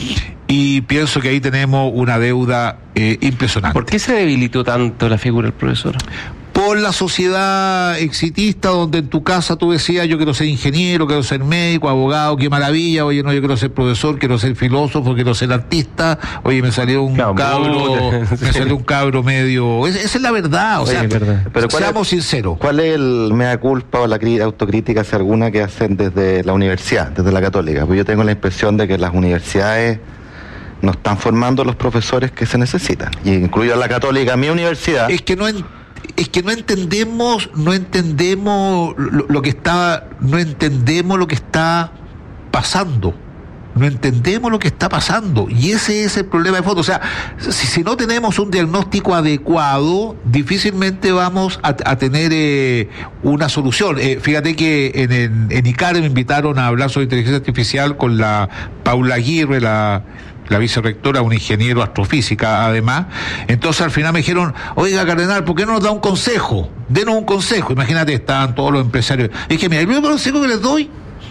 Y pienso que ahí tenemos una deuda eh, impresionante. ¿Por qué se debilitó tanto la figura del profesor? Por la sociedad exitista, donde en tu casa tú decías, yo quiero ser ingeniero, quiero ser médico, abogado, qué maravilla. Oye, no, yo quiero ser profesor, quiero ser filósofo, quiero ser artista. Oye, me salió un claro, cabro, me salió un cabro medio... Es, esa es la verdad, o Oye, sea, verdad. Pero seamos es, sinceros. ¿Cuál es el mea culpa o la autocrítica, si alguna, que hacen desde la universidad, desde la Católica? Pues yo tengo la impresión de que las universidades no están formando los profesores que se necesitan, y incluida la Católica, mi universidad. Es que no en, es que no entendemos, no entendemos lo, lo que está, no entendemos lo que está pasando. No entendemos lo que está pasando, y ese es el problema de fondo. O sea, si, si no tenemos un diagnóstico adecuado, difícilmente vamos a, a tener eh, una solución. Eh, fíjate que en, en, en ICARE me invitaron a hablar sobre inteligencia artificial con la Paula Aguirre, la la vicerrectora, una ingeniero astrofísica además. Entonces al final me dijeron, oiga Cardenal, ¿por qué no nos da un consejo? Denos un consejo. Imagínate, estaban todos los empresarios. Y dije, mira, el primer consejo que les doy,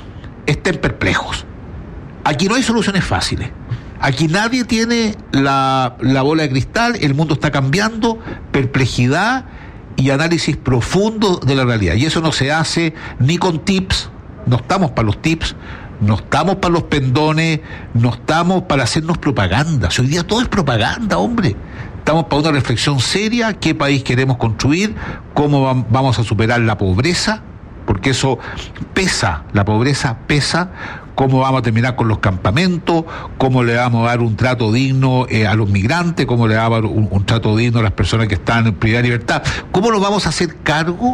estén perplejos. Aquí no hay soluciones fáciles. Aquí nadie tiene la, la bola de cristal, el mundo está cambiando, perplejidad y análisis profundo de la realidad. Y eso no se hace ni con tips, no estamos para los tips, no estamos para los pendones, no estamos para hacernos propaganda. Si hoy día todo es propaganda, hombre. Estamos para una reflexión seria, qué país queremos construir, cómo vamos a superar la pobreza, porque eso pesa, la pobreza pesa, cómo vamos a terminar con los campamentos, cómo le vamos a dar un trato digno eh, a los migrantes, cómo le vamos a dar un, un trato digno a las personas que están en privada libertad, cómo nos vamos a hacer cargo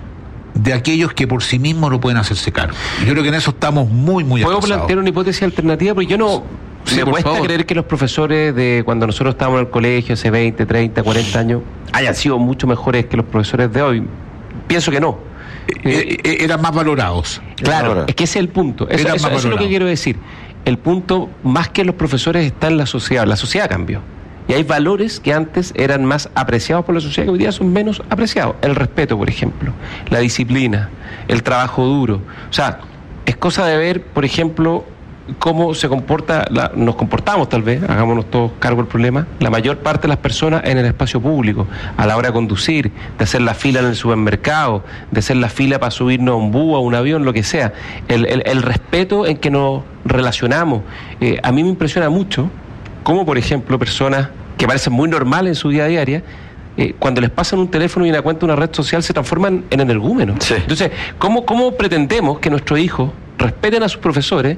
de aquellos que por sí mismos no pueden hacerse cargo. Yo creo que en eso estamos muy, muy atrasados. ¿Puedo plantear una hipótesis alternativa? Porque yo no... Sí, me cuesta favor. creer que los profesores de cuando nosotros estábamos en el colegio hace veinte, treinta, cuarenta años hayan sido mucho mejores que los profesores de hoy. Pienso que no. Eh, eh, eran más valorados. Claro, Ahora. es que ese es el punto. Eso, eso, eso es lo que quiero decir. El punto, más que los profesores, está en la sociedad. La sociedad cambió. Y hay valores que antes eran más apreciados por la sociedad que hoy día son menos apreciados. El respeto, por ejemplo, la disciplina, el trabajo duro. O sea, es cosa de ver, por ejemplo, cómo se comporta, la, nos comportamos tal vez, hagámonos todos cargo del problema, la mayor parte de las personas en el espacio público, a la hora de conducir, de hacer la fila en el supermercado, de hacer la fila para subirnos a un bus, a un avión, lo que sea. El, el, el respeto en que nos relacionamos. Eh, a mí me impresiona mucho cómo, por ejemplo, personas que parecen muy normales en su vida diaria, eh, cuando les pasan un teléfono y una cuenta de una red social, se transforman en energúmenos. Sí. Entonces, ¿cómo, ¿cómo pretendemos que nuestros hijos respeten a sus profesores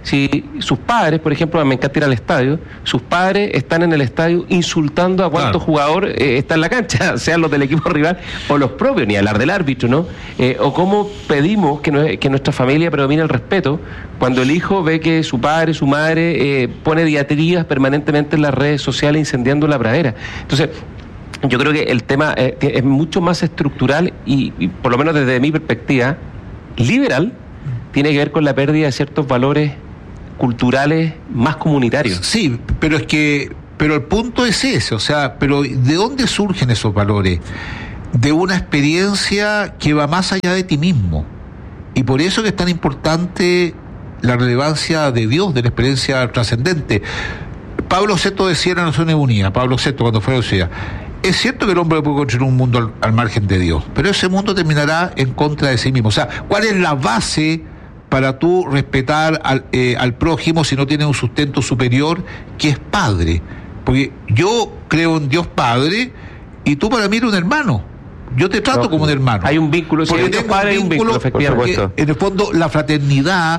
si sus padres, por ejemplo, me encanta ir al estadio, sus padres están en el estadio insultando a cuánto Claro. jugador eh, está en la cancha, sean los del equipo rival o los propios, ni hablar del árbitro, ¿no? Eh, o cómo pedimos que, no, que nuestra familia predomine el respeto cuando el hijo ve que su padre, su madre eh, pone diatribas permanentemente en las redes sociales incendiando la pradera. Entonces, yo creo que el tema eh, es mucho más estructural y, y, por lo menos desde mi perspectiva, liberal, tiene que ver con la pérdida de ciertos valores culturales más comunitarios. Sí, pero es que, pero el punto es ese, o sea, pero ¿de dónde surgen esos valores? De una experiencia que va más allá de ti mismo. Y por eso que es tan importante la relevancia de Dios, de la experiencia trascendente. Pablo sexto decía en la Naciones Unidas, Pablo sexto cuando fue a la ciudad, es cierto que el hombre puede construir un mundo al, al margen de Dios, pero ese mundo terminará en contra de sí mismo. O sea, ¿cuál es la base para tú respetar al, eh, al prójimo si no tiene un sustento superior que es Padre? Porque yo creo en Dios Padre y tú para mí eres un hermano. Yo te trato No, como un hermano. hay un vínculo, sí, Porque hay un tengo padre, hay un vínculo, efectivamente. porque en el fondo la fraternidad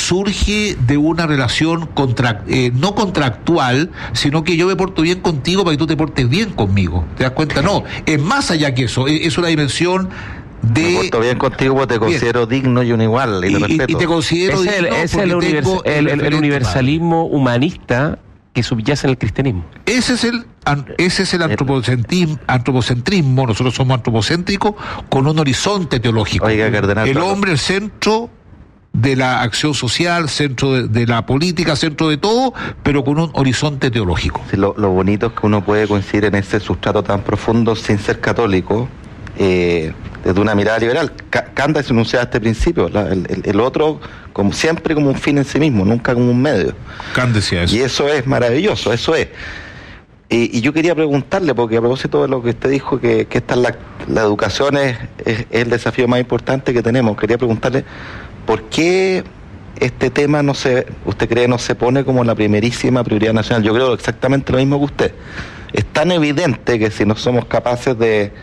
surge de una relación contra, eh, no contractual, sino que yo me porto bien contigo para que tú te portes bien conmigo. ¿Te das cuenta? No, es más allá que eso, es, es una dimensión de... Me porto bien contigo porque te considero bien. digno y un igual, y, y, te respeto. y te considero Es el, digno es el, porque univers- tengo el- el- el referente universalismo humanista que subyace en el cristianismo. Ese es el an- ese es el antropocentrismo, antropocentrismo, nosotros somos antropocéntricos con un horizonte teológico. Oiga, cardenal, el pero- hombre el centro de la acción social, centro de, de la política, centro de todo, pero con un horizonte teológico. Sí, lo, lo bonito es que uno puede coincidir en ese sustrato tan profundo sin ser católico, eh, desde una mirada liberal. Ca- Candace enunciaba este principio, la- el, el- el otro como siempre como un fin en sí mismo, nunca como un medio. Kant decía eso. Y eso es maravilloso, eso es. Y, y yo quería preguntarle, porque a propósito de lo que usted dijo, que, que esta es la, la educación es, es, es el desafío más importante que tenemos, quería preguntarle, ¿por qué este tema no se, usted cree no se pone como la primerísima prioridad nacional? Yo creo exactamente lo mismo que usted. Es tan evidente que si no somos capaces de,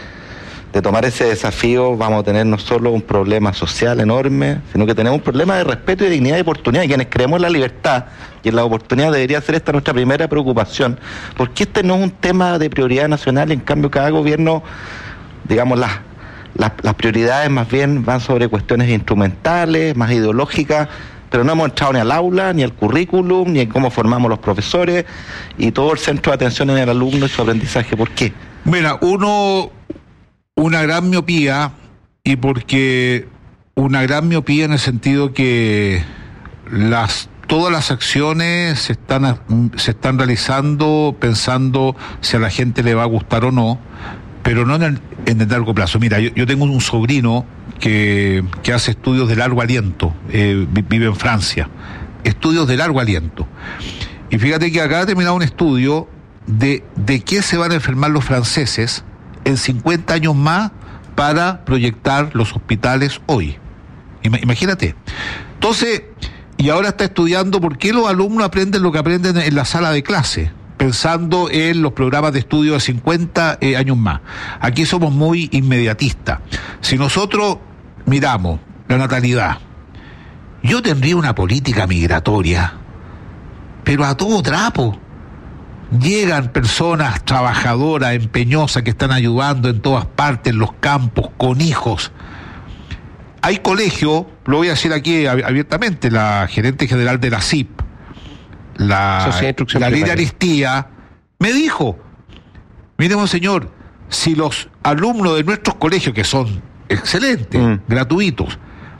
de tomar ese desafío, vamos a tener no solo un problema social enorme, sino que tenemos un problema de respeto y de dignidad y oportunidad. Y quienes creemos en la libertad y en la oportunidad debería ser esta nuestra primera preocupación, porque este no es un tema de prioridad nacional, y en cambio cada gobierno, digamos, las, las, las prioridades más bien van sobre cuestiones instrumentales, más ideológicas, pero no hemos entrado ni al aula, ni al currículum, ni en cómo formamos los profesores, y todo el centro de atención en el alumno y su aprendizaje. ¿Por qué? Mira, uno, una gran miopía, y porque una gran miopía en el sentido que las todas las acciones se están se están realizando pensando si a la gente le va a gustar o no, pero no en el, en el largo plazo. Mira, yo, yo tengo un sobrino que, que hace estudios de largo aliento, eh, vive en Francia, estudios de largo aliento. Y fíjate que acá ha terminado un estudio de, de qué se van a enfermar los franceses en cincuenta años más para proyectar los hospitales hoy. Imagínate. Entonces, y ahora está estudiando por qué los alumnos aprenden lo que aprenden en la sala de clase, pensando en los programas de estudio de cincuenta eh, años más. Aquí somos muy inmediatistas. Si nosotros miramos la natalidad, yo tendría una política migratoria, pero a todo trapo. Llegan personas trabajadoras, empeñosas, que están ayudando en todas partes, en los campos, con hijos. Hay colegios, lo voy a decir aquí abiertamente, la gerente general de la S I P, la, la Lidia Aristía, me dijo, mire, monseñor, si los alumnos de nuestros colegios, que son excelentes, mm. gratuitos,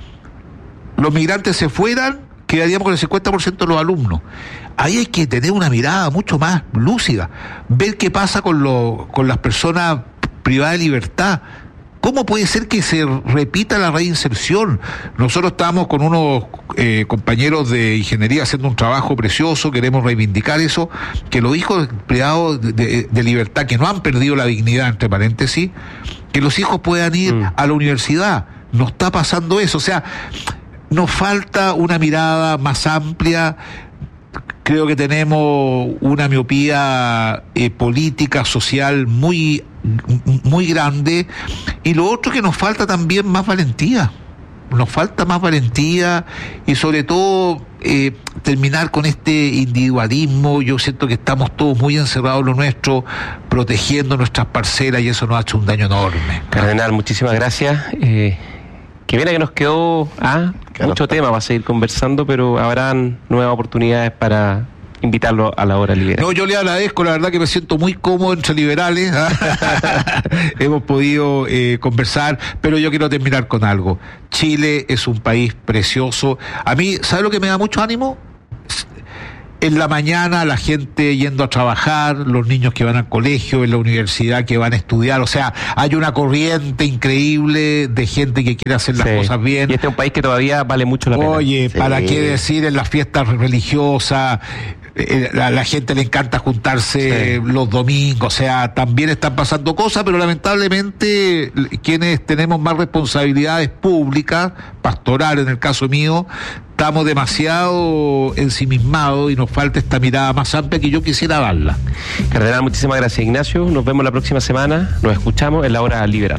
los migrantes se fueran, quedaríamos con el cincuenta por ciento de los alumnos. Ahí hay que tener una mirada mucho más lúcida, ver qué pasa con, lo, con las personas privadas de libertad. ¿Cómo puede ser que se repita la reinserción? Nosotros estamos con unos eh, compañeros de ingeniería haciendo un trabajo precioso, queremos reivindicar eso, que los hijos privados de, de, de libertad, que no han perdido la dignidad, entre paréntesis, que los hijos puedan ir mm. a la universidad. No está pasando eso, o sea, nos falta una mirada más amplia. Creo que tenemos una miopía eh, política, social muy, muy grande, y lo otro que nos falta también más valentía. nos falta más valentía y sobre todo eh, terminar con este individualismo. Yo siento que estamos todos muy encerrados en lo nuestro, protegiendo nuestras parcelas, y eso nos ha hecho un daño enorme. Cardenal, muchísimas gracias. Eh, que viene que nos quedó ah, mucho tema para seguir conversando, pero habrán nuevas oportunidades para invitarlo a la hora liberal. No, yo le agradezco, la verdad que me siento muy cómodo entre liberales. Hemos podido eh, conversar, pero yo quiero terminar con algo. Chile es un país precioso. A mí, ¿sabe lo que me da mucho ánimo? En la mañana la gente yendo a trabajar, los niños que van al colegio, en la universidad que van a estudiar, o sea, hay una corriente increíble de gente que quiere hacer las Sí. cosas bien. Y este es un país que todavía vale mucho la pena. Oye, Sí. ¿para qué decir en las fiestas religiosas? Eh, a la gente le encanta juntarse Sí. los domingos, o sea, también están pasando cosas, pero lamentablemente quienes tenemos más responsabilidades públicas, pastorales en el caso mío, estamos demasiado ensimismados y nos falta esta mirada más amplia que yo quisiera darla. Cardenal, muchísimas gracias, Ignacio. Nos vemos la próxima semana. Nos escuchamos en la hora liberal.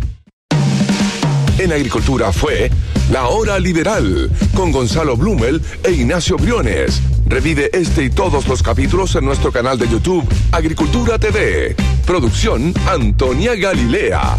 En Agricultura fue La Hora Liberal con Gonzalo Blumel e Ignacio Briones. Revive este y todos los capítulos en nuestro canal de YouTube Agricultura T V. Producción Antonia Galilea.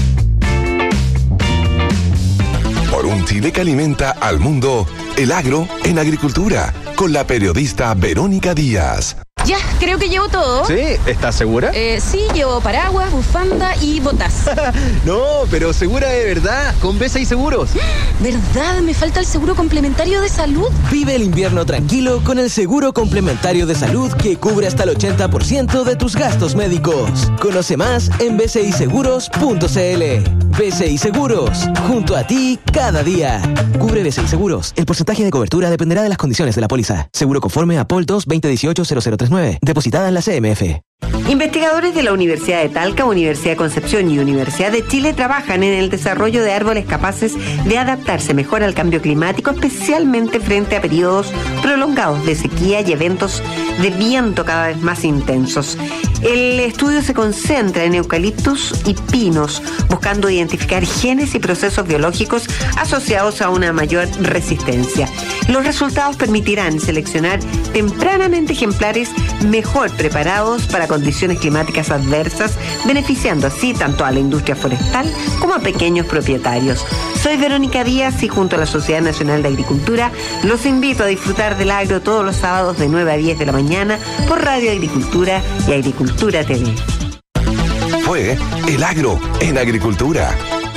Por un Chile que alimenta al mundo, el agro en agricultura, con la periodista Verónica Díaz. Ya, creo que llevo todo. ¿Sí? ¿Estás segura? Eh, sí, llevo paraguas, bufanda y botas. No, pero segura de verdad, con B C I Seguros. ¿Verdad? Me falta el seguro complementario de salud. Vive el invierno tranquilo con el seguro complementario de salud que cubre hasta el ochenta por ciento de tus gastos médicos. Conoce más en b c i seguros punto c l. B C I Seguros, junto a ti cada día. Cubre B C I Seguros. El porcentaje de cobertura dependerá de las condiciones de la póliza. Seguro conforme a P O L dos veinte dieciocho cero cero tres nueve. Depositada en la C M F. Investigadores de la Universidad de Talca, Universidad de Concepción y Universidad de Chile trabajan en el desarrollo de árboles capaces de adaptarse mejor al cambio climático, especialmente frente a periodos prolongados de sequía y eventos de viento cada vez más intensos. El estudio se concentra en eucaliptus y pinos, buscando identificar genes y procesos biológicos asociados a una mayor resistencia. Los resultados permitirán seleccionar tempranamente ejemplares mejor preparados para condiciones climáticas adversas, beneficiando así tanto a la industria forestal como a pequeños propietarios. Soy Verónica Díaz y junto a la Sociedad Nacional de Agricultura los invito a disfrutar del agro todos los sábados de nueve a diez de la mañana por Radio Agricultura y Agricultura T V. Fue El Agro en Agricultura.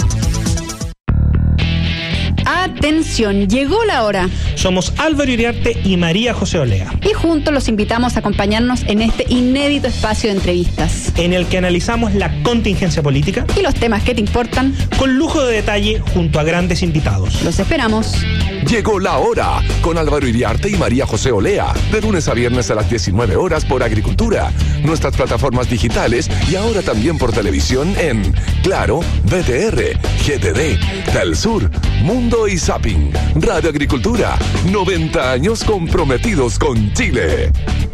Atención, llegó la hora. Somos Álvaro Iriarte y María José Olea, Y juntos los invitamos a acompañarnos en este inédito espacio de entrevistas. en el que analizamos la contingencia política Y los temas que te importan, con lujo de detalle junto a grandes invitados. los esperamos. Llegó la hora con Álvaro Iriarte y María José Olea, de lunes a viernes a las diecinueve horas por Agricultura, nuestras plataformas digitales y ahora también por televisión en Claro, B T R, G T D, Telsur, Mundo y Zapping. Radio Agricultura, noventa años comprometidos con Chile.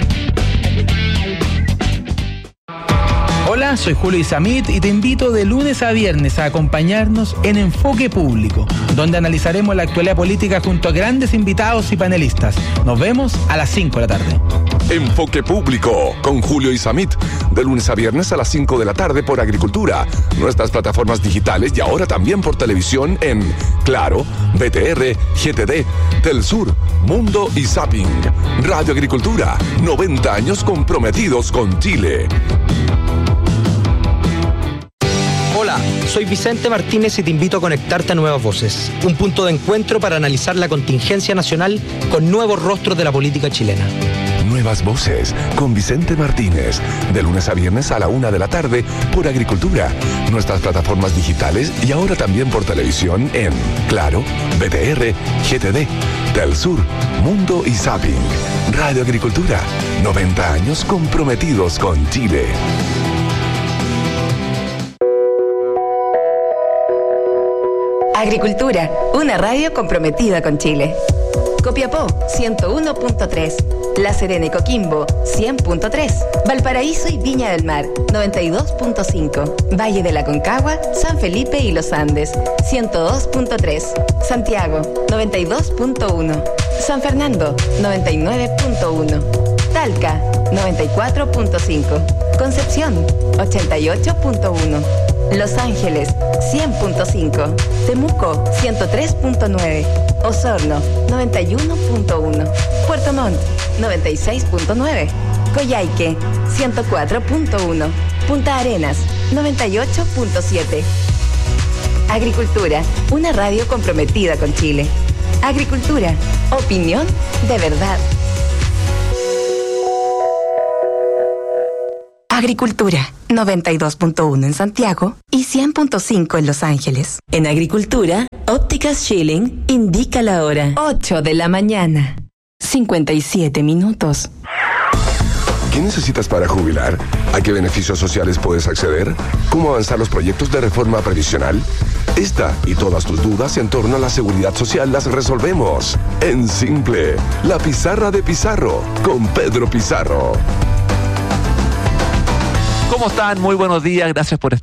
Hola, soy Julio Isamit y te invito de lunes a viernes a acompañarnos en Enfoque Público, donde analizaremos la actualidad política junto a grandes invitados y panelistas. Nos vemos a las cinco de la tarde. Enfoque Público con Julio Isamit, de lunes a viernes a las cinco de la tarde por Agricultura, nuestras plataformas digitales y ahora también por televisión en Claro, B T R, G T D, Telsur, Mundo y Zapping. Radio Agricultura, noventa años comprometidos con Chile. Hola, soy Vicente Martínez y te invito a conectarte a Nuevas Voces, un punto de encuentro para analizar la contingencia nacional con nuevos rostros de la política chilena. Nuevas Voces con Vicente Martínez, de lunes a viernes a la una de la tarde por Agricultura, nuestras plataformas digitales y ahora también por televisión en Claro, B T R, G T D, Telsur, Mundo y Zapping. Radio Agricultura, noventa años comprometidos con Chile. Agricultura, una radio comprometida con Chile. Copiapó ciento uno punto tres, La Serena y Coquimbo, cien punto tres. Valparaíso y Viña del Mar, noventa y dos punto cinco. Valle de la Concagua, San Felipe y Los Andes, ciento dos punto tres. Santiago, noventa y dos punto uno. San Fernando, noventa y nueve punto uno. Talca, noventa y cuatro punto cinco. Concepción, ochenta y ocho punto uno. Los Ángeles, cien punto cinco. Temuco, ciento tres punto nueve. Osorno, noventa y uno punto uno. Puerto Montt, noventa y seis punto nueve. Coyhaique, ciento cuatro punto uno. Punta Arenas, noventa y ocho punto siete. Agricultura, una radio comprometida con Chile. Agricultura, opinión de verdad. Agricultura, noventa y dos punto uno en Santiago y cien punto cinco en Los Ángeles. En Agricultura, Ópticas Schilling indica la hora. ocho de la mañana. cincuenta y siete minutos. ¿Qué necesitas para jubilar? ¿A qué beneficios sociales puedes acceder? ¿Cómo avanzar los proyectos de reforma previsional? Esta y todas tus dudas en torno a la seguridad social las resolvemos en Simple, la pizarra de Pizarro, con Pedro Pizarro. ¿Cómo están? Muy buenos días, gracias por estar